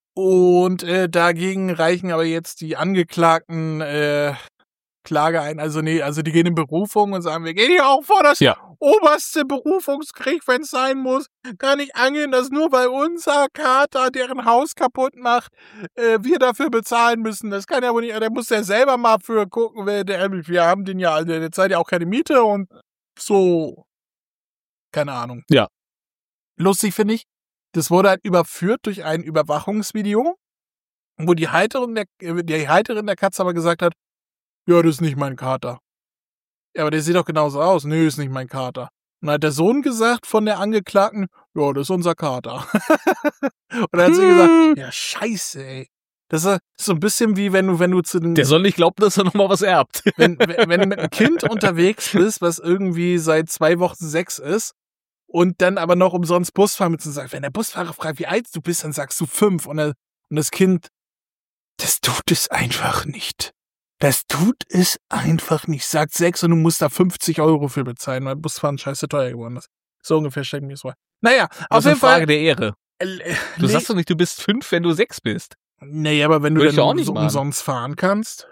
und äh, dagegen reichen aber jetzt die Angeklagten äh, Klage ein. Also nee, also die gehen in Berufung und sagen, wir gehen hier auch vor das Ja. oberste Berufungsgericht, wenn es sein muss. Kann nicht angehen, dass nur weil unser Kater deren Haus kaputt macht, äh, wir dafür bezahlen müssen. Das kann ja wohl nicht, der muss ja selber mal für gucken, wer der, wir haben den ja, der zahlt ja auch keine Miete und so. Keine Ahnung. Ja. Lustig finde ich, das wurde halt überführt durch ein Überwachungsvideo, wo die Halterin der, die Halterin der Katze aber gesagt hat, ja, das ist nicht mein Kater. Ja, aber der sieht doch genauso aus. Nö, ist nicht mein Kater. Und dann hat der Sohn gesagt von der Angeklagten, ja, das ist unser Kater. Und dann hat sie gesagt, ja, scheiße, ey. Das ist so ein bisschen wie wenn du, wenn du zu den, der soll nicht glauben, dass er nochmal was erbt. wenn, wenn, wenn du mit einem Kind unterwegs bist, was irgendwie seit zwei Wochen sechs ist, und dann aber noch umsonst Bus fahren mit und sagt, wenn der Busfahrer fragt, wie alt du bist, dann sagst du fünf. Und, er, und das Kind, das tut es einfach nicht. Das tut es einfach nicht. Sagt sechs und du musst da fünfzig Euro für bezahlen, weil Busfahren scheiße teuer geworden ist. So ungefähr stelle ich mir das vor. Naja, Das auf ist eine jeden Fall. Frage der Ehre. Äh, Du nee, sagst doch nicht, du bist fünf, wenn du sechs bist. nee, aber wenn du Würde ich dann auch nicht so machen. umsonst fahren kannst.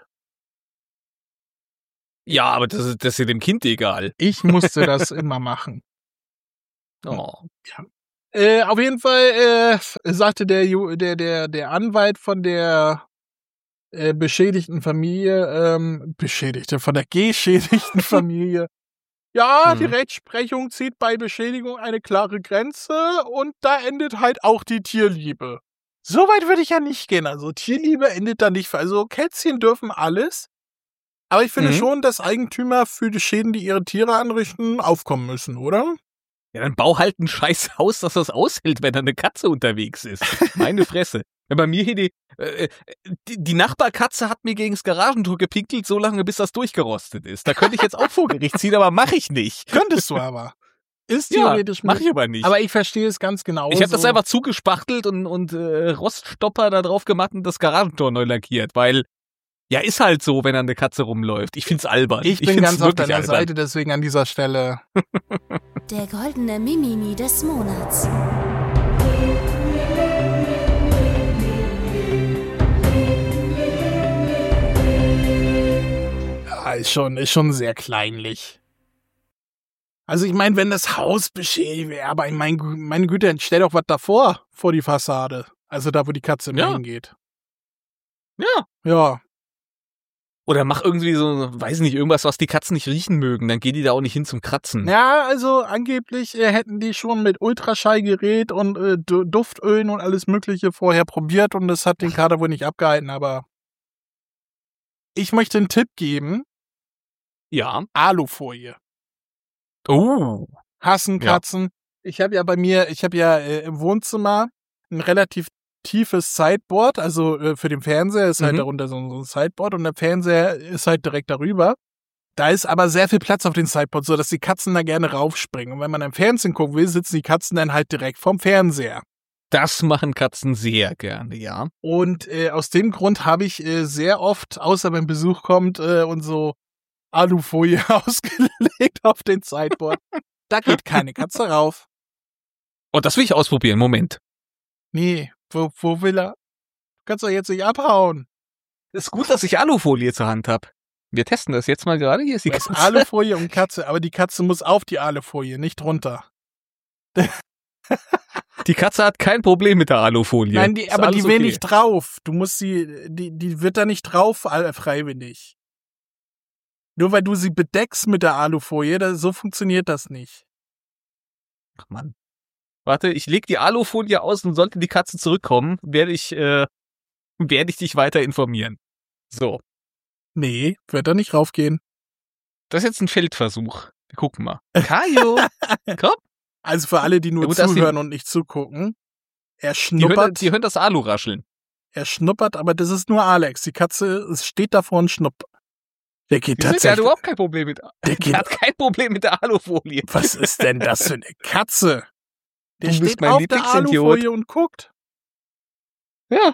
Ja, aber das ist, das ist ja dem Kind egal. Ich musste das immer machen. Oh. Äh, auf jeden Fall äh, sagte der, Ju- der, der, der Anwalt von der äh, beschädigten Familie, ähm, beschädigte, von der geschädigten Familie, ja, die Mhm. Rechtsprechung zieht bei Beschädigung eine klare Grenze und da endet halt auch die Tierliebe. So weit würde ich ja nicht gehen. Also Tierliebe endet da nicht. Also Kätzchen dürfen alles. Aber ich finde Mhm. schon, dass Eigentümer für die Schäden, die ihre Tiere anrichten, aufkommen müssen, oder? Ja, dann bau halt ein scheiß Haus, dass das aushält, wenn da eine Katze unterwegs ist. Meine Fresse. Wenn bei mir hier die, äh, die, die Nachbarkatze hat mir gegens Garagentor gepinkelt, so lange, bis das durchgerostet ist. Da könnte ich jetzt auch vor Gericht ziehen, aber mache ich nicht. Könntest du aber. Ist Ja, theoretisch mache ich möglich. aber nicht. Aber ich verstehe es ganz genau. ich habe das so. einfach zugespachtelt und, und äh, Roststopper da drauf gemacht und das Garagentor neu lackiert, weil, ja, ist halt so, wenn da eine Katze rumläuft. Ich find's albern. Ich bin find's ganz auf wirklich deiner albern. Seite, deswegen an dieser Stelle. Der goldene Mimimi des Monats. Ja, ist schon, ist schon sehr kleinlich. Also ich meine, wenn das Haus beschädigt wäre, aber ich mein, meine Güte, dann stell doch was davor, vor die Fassade. Also da, wo die Katze immer Ja. hingeht. Ja. Ja. Oder mach irgendwie so, weiß nicht, irgendwas, was die Katzen nicht riechen mögen. Dann gehen die da auch nicht hin zum Kratzen. Ja, also angeblich äh, hätten die schon mit Ultraschallgerät und äh, Du- Duftölen und alles Mögliche vorher probiert und das hat den Kater wohl nicht abgehalten, aber ich möchte einen Tipp geben. Ja. Alufolie. Oh. Hassen Ja. Katzen. Ich habe ja bei mir, ich habe ja äh, im Wohnzimmer ein relativ tiefes Sideboard, also äh, für den Fernseher ist halt Mhm. darunter so, so ein Sideboard und der Fernseher ist halt direkt darüber. Da ist aber sehr viel Platz auf dem Sideboard, so dass die Katzen da gerne raufspringen. Und wenn man am Fernsehen gucken will, sitzen die Katzen dann halt direkt vorm Fernseher. Das machen Katzen sehr gerne, ja. Und äh, aus dem Grund habe ich äh, sehr oft, außer wenn Besuch kommt, äh, und so Alufolie ausgelegt auf den Sideboard. Da geht keine Katze rauf. Oh, das will ich ausprobieren. Moment. Nee, wo, wo will er? Du kannst doch jetzt nicht abhauen. Ist gut, dass ich Alufolie zur Hand habe. Wir testen das jetzt mal gerade. Hier ist die Das ist Katze. Alufolie und Katze, aber die Katze muss auf die Alufolie, nicht runter. Die Katze hat kein Problem mit der Alufolie. Nein, die, Ist aber die alles will okay. nicht drauf. Du musst sie, die, die wird da nicht drauf all- freiwillig. Nur weil du sie bedeckst mit der Alufolie, das, so funktioniert das nicht. Ach Mann. Warte, ich leg die Alufolie aus und sollte die Katze zurückkommen, werde ich, äh, werde ich dich weiter informieren. So. Nee, wird da nicht raufgehen. Das ist jetzt ein Feldversuch. Wir gucken mal. Kajo! Komm! Also für alle, die nur Ja, gut, dass die- zuhören und nicht zugucken. Er Die hören, schnuppert, die hören das Alu rascheln. er schnuppert, aber das ist nur Alex. Die Katze es steht davor und schnuppert. Der geht Der hat tatsächlich. überhaupt kein Problem mit, Der der geht, hat kein Problem mit der Alufolie. was ist denn das für eine Katze? Der Du bist steht mein auf der Lieblingsidiot. Alufolie und guckt. Ja.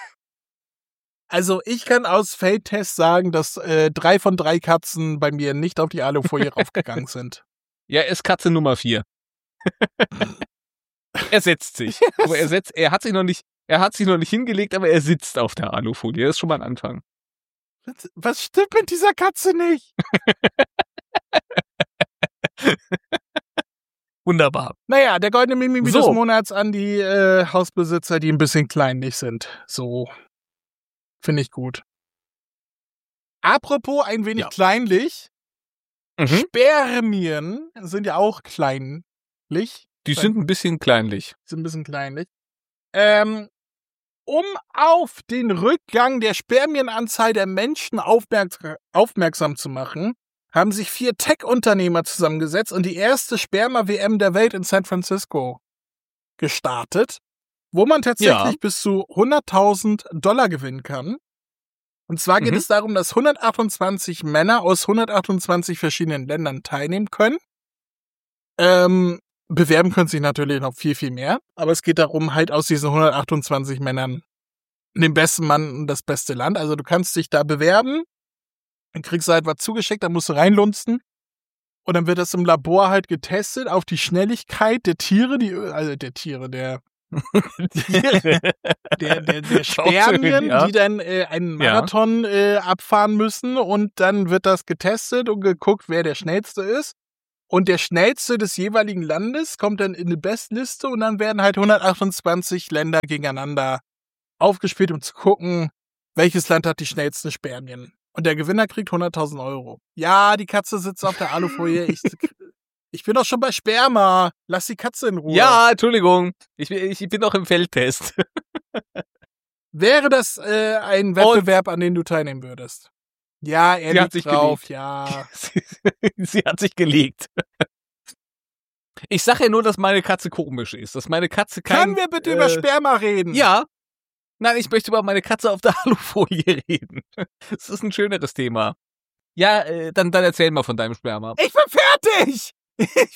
Also ich kann aus Feldtest sagen, dass äh, drei von drei Katzen bei mir nicht auf die Alufolie raufgegangen sind. Ja, er ist Katze Nummer vier. Er setzt sich. Aber er setzt, er hat sich noch nicht, er hat sich noch nicht hingelegt, aber er sitzt auf der Alufolie. Das ist schon mal ein Anfang. Was, was stimmt mit dieser Katze nicht? Wunderbar. Naja, der goldene Mimimi So. des Monats an die äh, Hausbesitzer, die ein bisschen kleinlich sind. So. Finde ich gut. Apropos ein wenig Ja. kleinlich. Mhm. Spermien sind ja auch kleinlich. Die sind ein bisschen kleinlich. Sind ein bisschen kleinlich. Ähm, um auf den Rückgang der Spermienanzahl der Menschen aufmerks aufmerksam zu machen, haben sich vier Tech-Unternehmer zusammengesetzt und die erste Sperma-W M der Welt in San Francisco gestartet, wo man tatsächlich Ja. bis zu hunderttausend Dollar gewinnen kann. Und zwar geht Mhm. es darum, dass hundertachtundzwanzig Männer aus hundertachtundzwanzig verschiedenen Ländern teilnehmen können. Ähm, bewerben können sich natürlich noch viel, viel mehr. Aber es geht darum, halt aus diesen hundertachtundzwanzig Männern den besten Mann und das beste Land. Also du kannst dich da bewerben Dann kriegst du halt was zugeschickt, dann musst du reinlunzen. Und dann wird das im Labor halt getestet auf die Schnelligkeit der Tiere, die, also der Tiere, der, Tiere. der, der, der Spermien, ja. die dann äh, einen Marathon äh, abfahren müssen. Und dann wird das getestet und geguckt, wer der Schnellste ist. Und der Schnellste des jeweiligen Landes kommt dann in die Bestliste und dann werden halt hundertachtundzwanzig Länder gegeneinander aufgespielt, um zu gucken, welches Land hat die schnellsten Spermien. Und der Gewinner kriegt hunderttausend Euro. Ja, die Katze sitzt auf der Alufolie. Ich, ich bin doch schon bei Sperma. Lass die Katze in Ruhe. Ja, Entschuldigung. Ich, bin- ich bin noch im Feldtest. Wäre das äh, ein Wettbewerb, an dem du teilnehmen würdest? Ja, er Sie hat liegt sich drauf. gelegt. Ja. Sie, sie hat sich gelegt. Ich sage ja nur, dass meine Katze komisch ist. Dass meine Katze kein... Können wir bitte über äh, Sperma reden? Ja. Nein, ich möchte über meine Katze auf der Alufolie reden. Das ist ein schöneres Thema. Ja, äh, dann, dann erzähl mal von deinem Sperma. Ich bin fertig! Ich,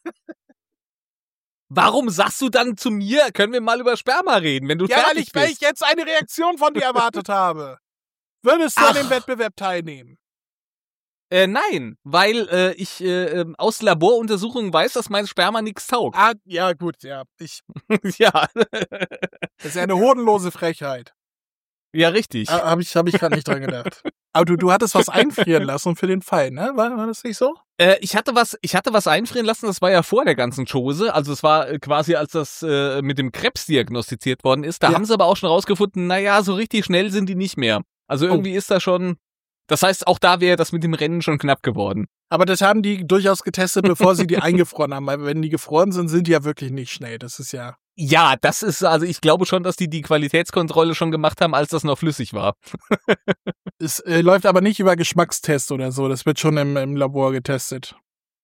Warum sagst du dann zu mir, können wir mal über Sperma reden, wenn du ja, weil fertig ich, weil bist? ich jetzt eine Reaktion von dir erwartet habe. Würdest du Ach. an dem Wettbewerb teilnehmen? Äh, nein, weil äh, ich äh, ähm, aus Laboruntersuchungen weiß, dass mein Sperma nichts taugt. Ah, ja, gut, ja. Ich, Ja. das ist ja eine hodenlose Frechheit. Ja, richtig. Ah, Habe ich, hab ich gerade nicht dran gedacht. Aber du, du hattest was einfrieren lassen für den Fall, ne? War, war das nicht so? Äh, ich hatte was, ich hatte was einfrieren lassen, das war ja vor der ganzen Chose. Also es war äh, quasi, als das äh, mit dem Krebs diagnostiziert worden ist. Da Ja. haben sie aber auch schon rausgefunden, naja, so richtig schnell sind die nicht mehr. Also irgendwie ist da schon, das heißt, auch da wäre das mit dem Rennen schon knapp geworden. Aber das haben die durchaus getestet, bevor sie die eingefroren haben. Weil wenn die gefroren sind, sind die ja wirklich nicht schnell. Das ist ja... Ja, das ist, also ich glaube schon, dass die die Qualitätskontrolle schon gemacht haben, als das noch flüssig war. Es äh, läuft aber nicht über Geschmackstest oder so. Das wird schon im, im Labor getestet.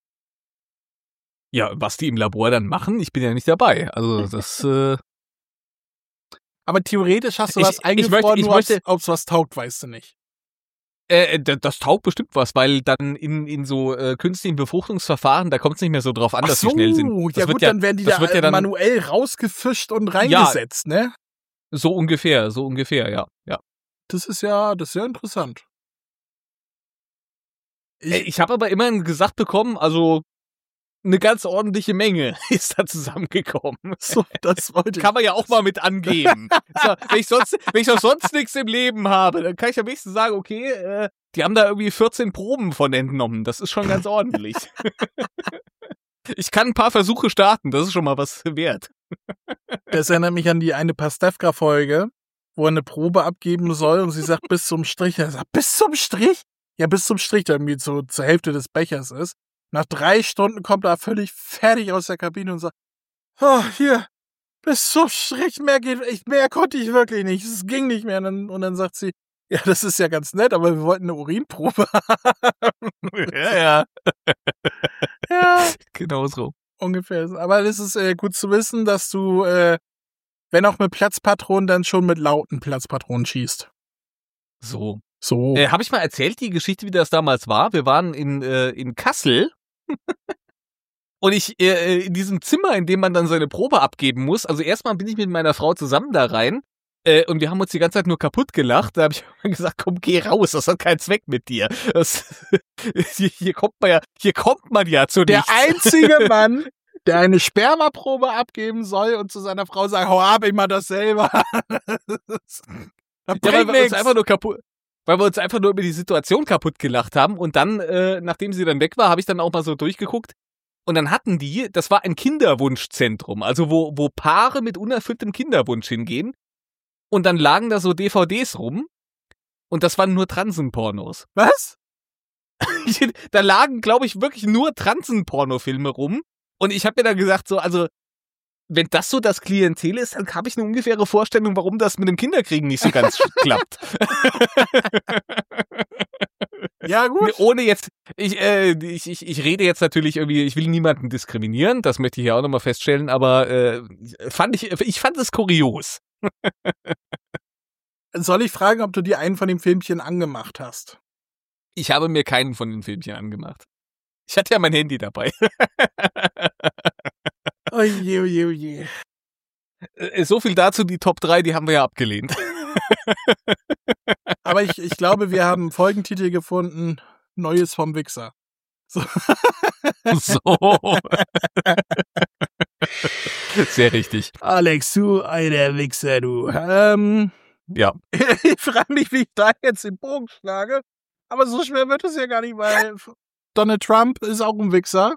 Ja, was die im Labor dann machen, ich bin ja nicht dabei. Also das, äh, Aber theoretisch hast du Ich- was ich eingefroren, möchte- ich nur möchte- ob es was taugt, weißt du nicht. Äh, d- das taugt bestimmt was, weil dann in, in so äh, künstlichen Befruchtungsverfahren, da kommt es nicht mehr so drauf an, dass sie schnell sind. Das ja wird gut, ja, dann werden die das da wird ja dann manuell rausgefischt und reingesetzt, ne? so ungefähr, so ungefähr, ja. ja. Das ist ja, das ist ja interessant. Ich, ich habe aber immerhin gesagt bekommen, also eine ganz ordentliche Menge ist da zusammengekommen. So, das wollte ich. Kann man ja auch mal mit angeben. So, wenn ich sonst, wenn ich doch sonst nichts im Leben habe, dann kann ich am nächsten sagen, okay, äh, die haben da irgendwie vierzehn Proben von entnommen. Das ist schon ganz ordentlich. Ich kann ein paar Versuche starten, das ist schon mal was wert. Das erinnert mich an die eine Pastewka-Folge, wo er eine Probe abgeben soll und sie sagt bis zum Strich. Er sagt, bis zum Strich? Ja, bis zum Strich, der irgendwie so zur Hälfte des Bechers ist. Nach drei Stunden kommt er völlig fertig aus der Kabine und sagt, oh, hier, bis zum Strich, mehr geht, ich, mehr konnte ich wirklich nicht. Es ging nicht mehr. Und dann, und dann sagt sie, ja, das ist ja ganz nett, aber wir wollten eine Urinprobe haben. Ja, ja. Ja, Genau so. ungefähr. Aber es ist äh, gut zu wissen, dass du, äh, wenn auch mit Platzpatronen, dann schon mit lauten Platzpatronen schießt. So. So. Äh, Habe ich mal erzählt, die Geschichte, wie das damals war? Wir waren in, äh, in Kassel. Und ich, äh, in diesem Zimmer, in dem man dann seine Probe abgeben muss, also erstmal bin ich mit meiner Frau zusammen da rein, äh, und wir haben uns die ganze Zeit nur kaputt gelacht. Da habe ich gesagt, komm, geh raus, das hat keinen Zweck mit dir. Das, hier, hier kommt man ja, hier kommt man ja zu Der nichts. einzige Mann, der eine Spermaprobe abgeben soll und zu seiner Frau sagt, hau ab, ich mach das selber. Das Ja, bringt weil wir uns nix. einfach nur kaputt, weil wir uns einfach nur über die Situation kaputt gelacht haben. Und dann, äh, nachdem sie dann weg war, habe ich dann auch mal so durchgeguckt. Und dann hatten die, das war ein Kinderwunschzentrum, also wo, wo Paare mit unerfülltem Kinderwunsch hingehen. Und dann lagen da so D V Ds rum. Und das waren nur Transenpornos. Was? Da lagen, glaube ich, wirklich nur Transenpornofilme rum. Und ich habe mir dann gesagt, so, also, wenn das so das Klientel ist, dann habe ich eine ungefähre Vorstellung, warum das mit dem Kinderkriegen nicht so ganz klappt. Ja, gut. Ohne jetzt, ich, äh, ich, ich, ich rede jetzt natürlich irgendwie, ich will niemanden diskriminieren, das möchte ich hier auch nochmal feststellen, aber äh, fand ich, ich fand es kurios. Soll ich fragen, ob du dir einen von den Filmchen angemacht hast? Ich habe mir keinen von den Filmchen angemacht. Ich hatte ja mein Handy dabei. Oje, oje, oje. Äh, So viel dazu, die Top drei, die haben wir ja abgelehnt. Aber ich, ich glaube, wir haben einen Folgentitel gefunden. Neues vom Wichser. So. So. Sehr richtig. Alex, du alter Wichser, du. Ähm, Ja. ich frage mich, wie ich da jetzt den Bogen schlage. Aber so schwer wird es ja gar nicht, weil Donald Trump ist auch ein Wichser.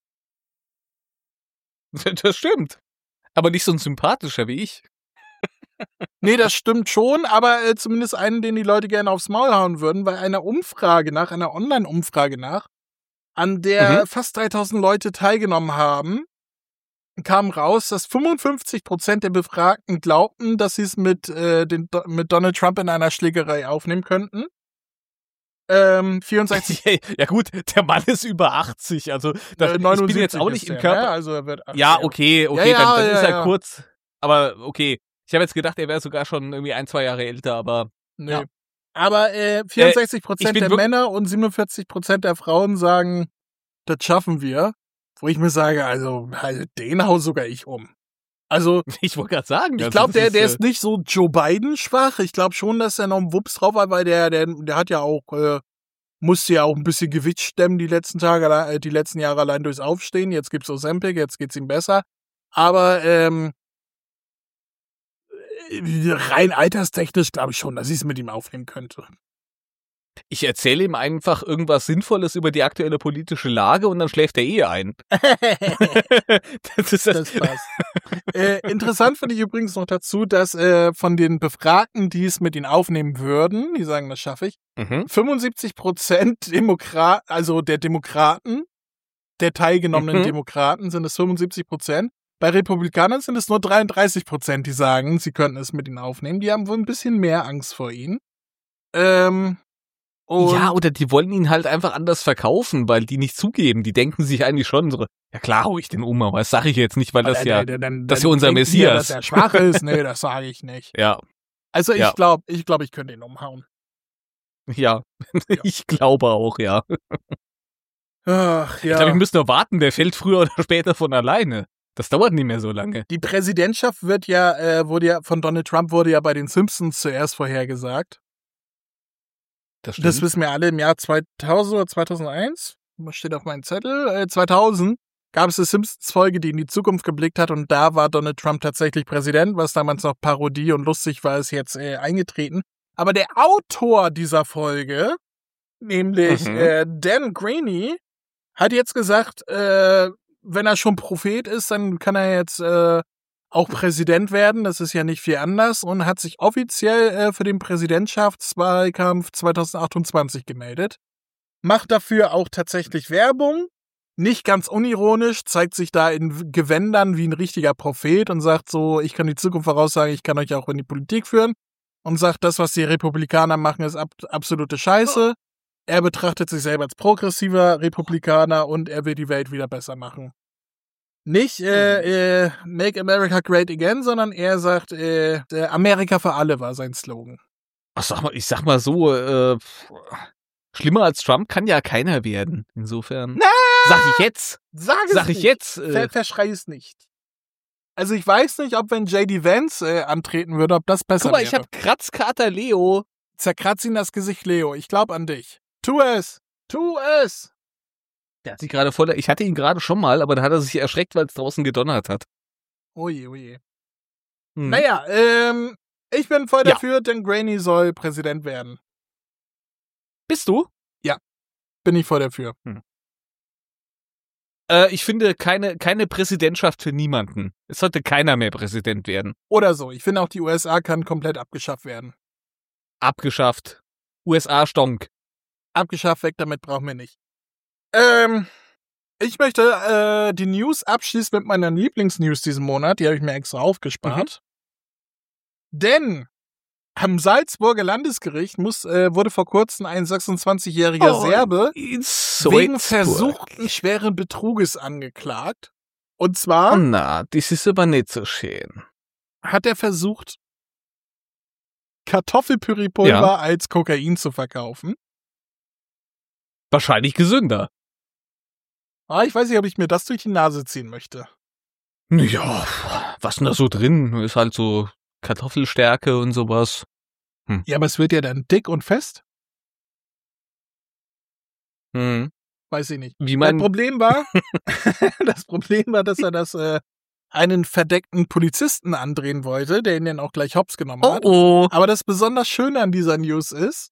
Das stimmt. Aber nicht so ein sympathischer wie ich. Nee, das stimmt schon, aber äh, zumindest einen, den die Leute gerne aufs Maul hauen würden, weil einer Umfrage nach, einer Online-Umfrage nach, an der Mhm. fast dreitausend Leute teilgenommen haben, kam raus, dass fünfundfünfzig Prozent der Befragten glaubten, dass sie es mit, äh, den, mit Donald Trump in einer Schlägerei aufnehmen könnten. Ähm, vierundsechzig, Ja gut, der Mann ist über achtzig, also das, äh, ich neunundsiebzig bin jetzt auch nicht ist im der, Körper. Ne? Also er wird achtzig. Ja, okay, okay, Ja, ja, dann, dann ja, ist er ja. kurz. Aber okay, ich habe jetzt gedacht, er wäre sogar schon irgendwie ein, zwei Jahre älter, aber Nee. Ja. Aber äh, vierundsechzig Prozent ich bin der wirk- Männer und siebenundvierzig Prozent der Frauen sagen, das schaffen wir. Wo ich mir sage, also, also den hau sogar ich um. Also, ich wollte gerade sagen, ich also glaube, das der, der äh, ist nicht so Joe Biden schwach. Ich glaube schon, dass er noch einen Wups drauf hat, weil der, der, der hat ja auch, äh, musste ja auch ein bisschen Gewicht stemmen die letzten Tage, äh, die letzten Jahre allein durchs Aufstehen. Jetzt gibt's Ozempic, jetzt geht's ihm besser. Aber ähm, äh, rein alterstechnisch glaube ich schon, dass ich es mit ihm aufnehmen könnte. Ich erzähle ihm einfach irgendwas Sinnvolles über die aktuelle politische Lage und dann schläft er eh ein. Das ist Das das. passt. äh, interessant finde ich übrigens noch dazu, dass äh, von den Befragten, die es mit ihnen aufnehmen würden, die sagen, das schaffe ich, Mhm. fünfundsiebzig Prozent Demokrat, also der Demokraten, der teilgenommenen Mhm. Demokraten sind es fünfundsiebzig Prozent. Bei Republikanern sind es nur dreiunddreißig Prozent, die sagen, sie könnten es mit ihnen aufnehmen. Die haben wohl ein bisschen mehr Angst vor ihnen. Ähm, und Ja, oder die wollen ihn halt einfach anders verkaufen, weil die nicht zugeben. Die denken sich eigentlich schon so, ja klar hau ich den um, aber das sage ich jetzt nicht, weil das äh, ja, dann, dann, das ist dann ja unser denken die ja, Messias. dass er schwach ist. Nee, das sage ich nicht. ja, Also ich Ja. glaube, ich glaube, ich könnte ihn umhauen. ja, ich glaube auch, ja. Ach, Ich glaube, ja. ich müsste nur warten, der fällt früher oder später von alleine. Das dauert nicht mehr so lange. Die Präsidentschaft wird ja, äh, wurde ja von Donald Trump wurde ja bei den Simpsons zuerst vorhergesagt. Das Das wissen wir alle im Jahr zweitausend oder zweitausendeins. Was steht auf meinem Zettel? Äh, zweitausend gab es eine Simpsons-Folge, die in die Zukunft geblickt hat und da war Donald Trump tatsächlich Präsident, was damals noch Parodie und lustig war, ist jetzt äh, eingetreten. Aber der Autor dieser Folge, nämlich Mhm. äh, Dan Greaney, hat jetzt gesagt, äh, wenn er schon Prophet ist, dann kann er jetzt äh, auch Präsident werden. Das ist ja nicht viel anders und hat sich offiziell äh, für den Präsidentschaftswahlkampf zweitausendachtundzwanzig gemeldet. Macht dafür auch tatsächlich Werbung. Nicht ganz unironisch, zeigt sich da in Gewändern wie ein richtiger Prophet und sagt so, ich kann die Zukunft voraussagen, ich kann euch auch in die Politik führen. Und sagt, das, was die Republikaner machen, ist ab absolute Scheiße. Er betrachtet sich selber als progressiver Republikaner und er will die Welt wieder besser machen. Nicht äh, äh, Make America Great Again, sondern er sagt, äh, äh, Amerika für alle war sein Slogan. Ach, sag mal, ich sag mal so, äh, schlimmer als Trump kann ja keiner werden. Insofern. Na! Sag ich jetzt. Sag es Sag ich nicht. jetzt. Äh, Ver verschrei es nicht. Also ich weiß nicht, ob wenn J D Vance äh, antreten würde, ob das besser guck mal, wäre. ich hab Kratzkater Leo. Zerkratz ihn das Gesicht, Leo. Ich glaube an dich. Tu es. Tu es. Der hat sich gerade voll. Ich hatte ihn gerade schon mal, aber da hat er sich erschreckt, weil es draußen gedonnert hat. Oje, oje. Hm. Naja, ähm, ich bin voll Ja. dafür, Dan Greaney soll Präsident werden. Bist du? Bin ich voll dafür. Äh, ich finde keine, keine Präsidentschaft für niemanden. Es sollte keiner mehr Präsident werden. Oder so. Ich finde auch, die U S A kann komplett abgeschafft werden. Abgeschafft. U S A stonk. Abgeschafft, weg damit brauchen wir nicht. Ähm, ich möchte äh, die News abschließen mit meiner Lieblingsnews diesen Monat. Die habe ich mir extra aufgespart. Denn am Salzburger Landesgericht muss, äh, wurde vor kurzem ein sechsundzwanzigjähriger Serbe so wegen jetzt versuchten schweren Betruges angeklagt. Und Oh, zwar na, das ist aber nicht so schön. hat er versucht, Kartoffelpüriepulver Ja. als Kokain zu verkaufen. Wahrscheinlich gesünder. Ah, ich weiß nicht, ob ich mir das durch die Nase ziehen möchte. Ja, was denn da so drin? Ist halt so Kartoffelstärke und sowas. Hm. Ja, aber es wird ja dann dick und fest. Hm. Weiß ich nicht. Wie Das mein, Problem war, das Problem war, dass er das äh, einen verdeckten Polizisten andrehen wollte, der ihn dann auch gleich hops genommen oh hat. oh. Aber das besonders Schöne an dieser News ist,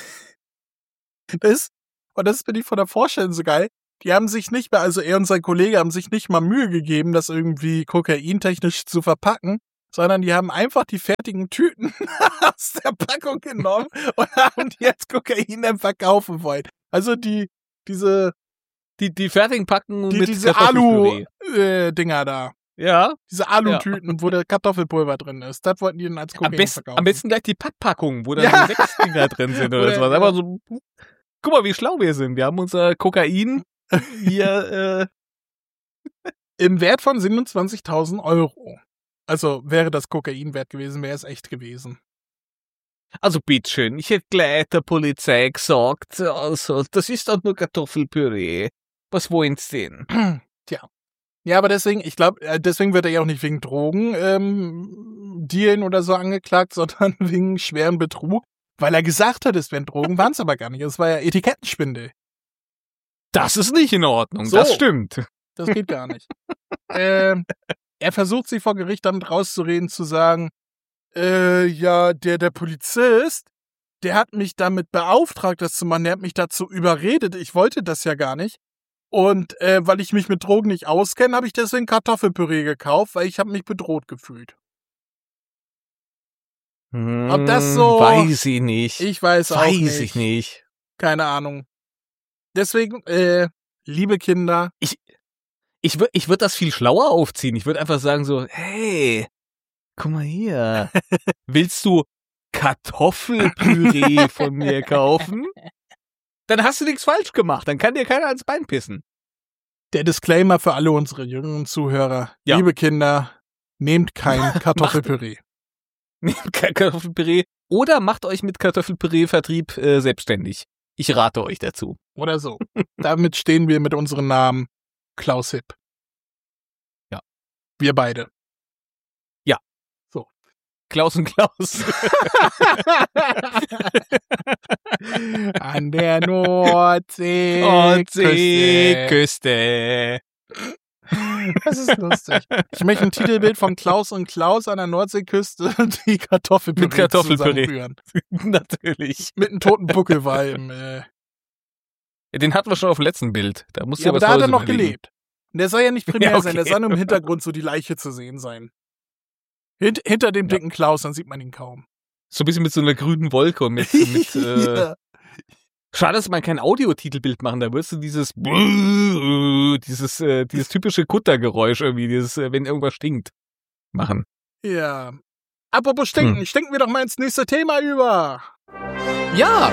ist, und das finde ich von der Vorstellung so geil, die haben sich nicht mehr, also er und sein Kollege haben sich nicht mal Mühe gegeben, das irgendwie kokaintechnisch zu verpacken, sondern die haben einfach die fertigen Tüten aus der Packung genommen und haben die als Kokain dann verkaufen wollen. Also die, diese, Die, die fertigen Packen die, mit diese Kartoffelpüree. Alu-Dinger da. Ja. Diese Alutüten, wo der Kartoffelpulver drin ist. Das wollten die dann als Am Kokain besten, verkaufen. am besten gleich die Papppackung, wo dann Ja. so sechs Dinger drin sind oder, Oder- sowas. Aber so, guck mal, wie schlau wir sind. Wir haben unser Kokain hier, äh, Im Wert von siebenundzwanzigtausend Euro. Also wäre das Kokain wert gewesen, wäre es echt gewesen. also bitteschön, ich hätte gleich der Polizei gesagt, also, das ist doch nur Kartoffelpüree. Was wollen Sie denn? Tja. Ja, aber deswegen, ich glaube, deswegen wird er ja auch nicht wegen Drogen ähm, Dealen oder so angeklagt, sondern wegen schwerem Betrug, weil er gesagt hat, es wären Drogen, waren es aber gar nicht. Es war ja Etikettenschwindel. Das ist nicht in Ordnung, So. das stimmt. Das geht gar nicht. ähm, er versucht sich vor Gericht damit rauszureden, zu sagen, äh, ja, der, der Polizist, der hat mich damit beauftragt, das zu machen. Der hat mich dazu überredet. Ich wollte das ja gar nicht. Und äh, weil ich mich mit Drogen nicht auskenne, habe ich deswegen Kartoffelpüree gekauft, weil ich habe mich bedroht gefühlt. Ob das so- Weiß ich nicht. Ich weiß auch Weiß nicht. ich nicht. Keine Ahnung. Deswegen, äh, liebe Kinder, Ich würde ich würd das viel schlauer aufziehen. Ich würde einfach sagen so, hey, guck mal hier. Willst du Kartoffelpüree von mir kaufen? Dann hast du nichts falsch gemacht. Dann kann dir keiner ans Bein pissen. der Disclaimer für alle unsere jüngeren Zuhörer. Ja. Liebe Kinder, nehmt kein Kartoffelpüree. Nehmt kein Kartoffelpüree oder macht euch mit Kartoffelpüree-Vertrieb äh, selbstständig. Ich rate euch dazu. Oder so. Damit stehen wir mit unserem Namen Klaus Hipp. Ja. Wir beide. Klaus und Klaus. An der Nordsee. Nordseeküste. Das ist lustig. Ich möchte ein Titelbild von Klaus und Klaus an der Nordseeküste, die Kartoffelpüree Mit Kartoffelpüree. zusammenrühren. Natürlich. Mit einem toten Buckelwal im, äh, Den hatten wir schon auf dem letzten Bild. Da musst du ja, aber was da hat er Neues noch überlegen. gelebt. Und der soll ja nicht primär Ja, okay. sein, der soll nur im Hintergrund so die Leiche zu sehen sein. Hint, hinter dem Ja. dicken Klaus, dann sieht man ihn kaum. So ein bisschen mit so einer grünen Wolke und mit, mit äh, Ja. schade, dass man kein Audiotitelbild machen, da würdest du dieses dieses äh, dieses typische Kuttergeräusch irgendwie, dieses äh, wenn irgendwas stinkt, machen. Ja. Apropos stinken, Hm. stinken wir doch mal ins nächste Thema über. Ja,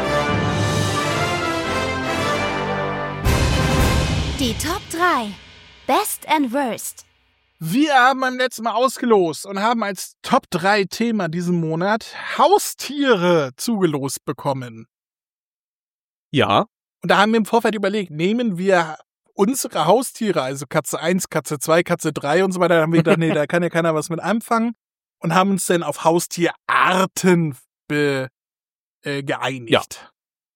Die Top drei. Best and Worst. Wir haben beim letzten Mal ausgelost und haben als Top drei Thema diesen Monat Haustiere zugelost bekommen. ja, Und da haben wir im Vorfeld überlegt, nehmen wir unsere Haustiere, also Katze eins, Katze zwei, Katze drei und so weiter, da haben wir gedacht, nee, da kann ja keiner was mit anfangen und haben uns dann auf Haustierarten be, äh, geeinigt.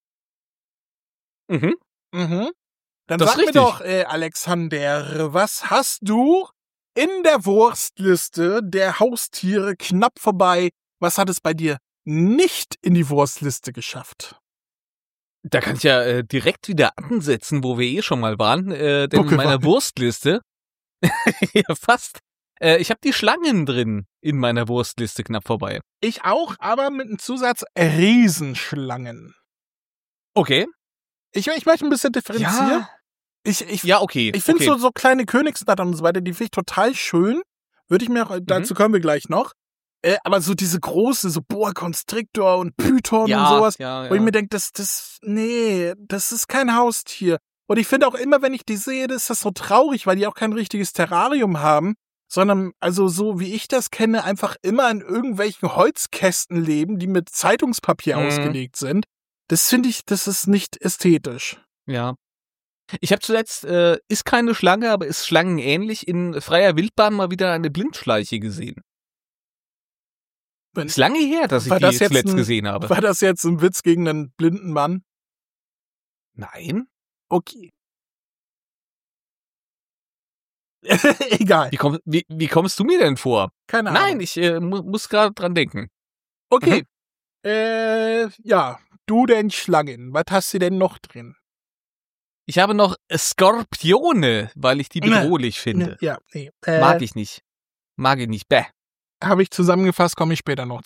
mhm. Mhm. Dann Das sag ist mir richtig. doch, äh, Alexander, was hast du in der Wurstliste der Haustiere knapp vorbei? Was hat es bei dir nicht in die Wurstliste geschafft? Da kann ich ja äh, direkt wieder ansetzen, wo wir eh schon mal waren, äh, denn in Buckelwal. meiner Wurstliste, ja fast, äh, ich habe die Schlangen drin in meiner Wurstliste knapp vorbei. Ich auch, aber mit einem Zusatz Riesenschlangen. Okay. Ich, ich möchte ein bisschen differenzieren. Ja, Ich, ich, ja okay. ich finde okay. so, so kleine Königsnattern und so weiter, die finde ich total schön. Würde ich mir auch, dazu kommen wir gleich noch. Äh, aber so diese große, so Boa Constrictor und Python ja, und sowas, ja, ja. wo ich mir denke, das, das, nee, das ist kein Haustier. Und ich finde auch immer, wenn ich die sehe, ist das so traurig, weil die auch kein richtiges Terrarium haben, sondern, also so wie ich das kenne, einfach immer in irgendwelchen Holzkästen leben, die mit Zeitungspapier Mhm. ausgelegt sind. Das finde ich, das ist nicht ästhetisch. Ja. Ich habe zuletzt, äh, ist keine Schlange, aber ist schlangenähnlich, in freier Wildbahn mal wieder eine Blindschleiche gesehen. Wenn, Ist lange her, dass ich War die das jetzt zuletzt ein- gesehen habe. war das jetzt ein Witz gegen einen blinden Mann? Nein. Okay. Egal. Wie, komm, wie, wie kommst du mir denn vor? Keine Ahnung. Nein, ich äh, mu muss gerade dran denken. Okay. Äh, ja. Du denn Schlangen. Was hast du denn noch drin? Ich habe noch Skorpione, weil ich die bedrohlich finde. Ja, nee. Äh, Mag ich nicht. Mag ich nicht. Bäh. Habe ich zusammengefasst, komme ich später noch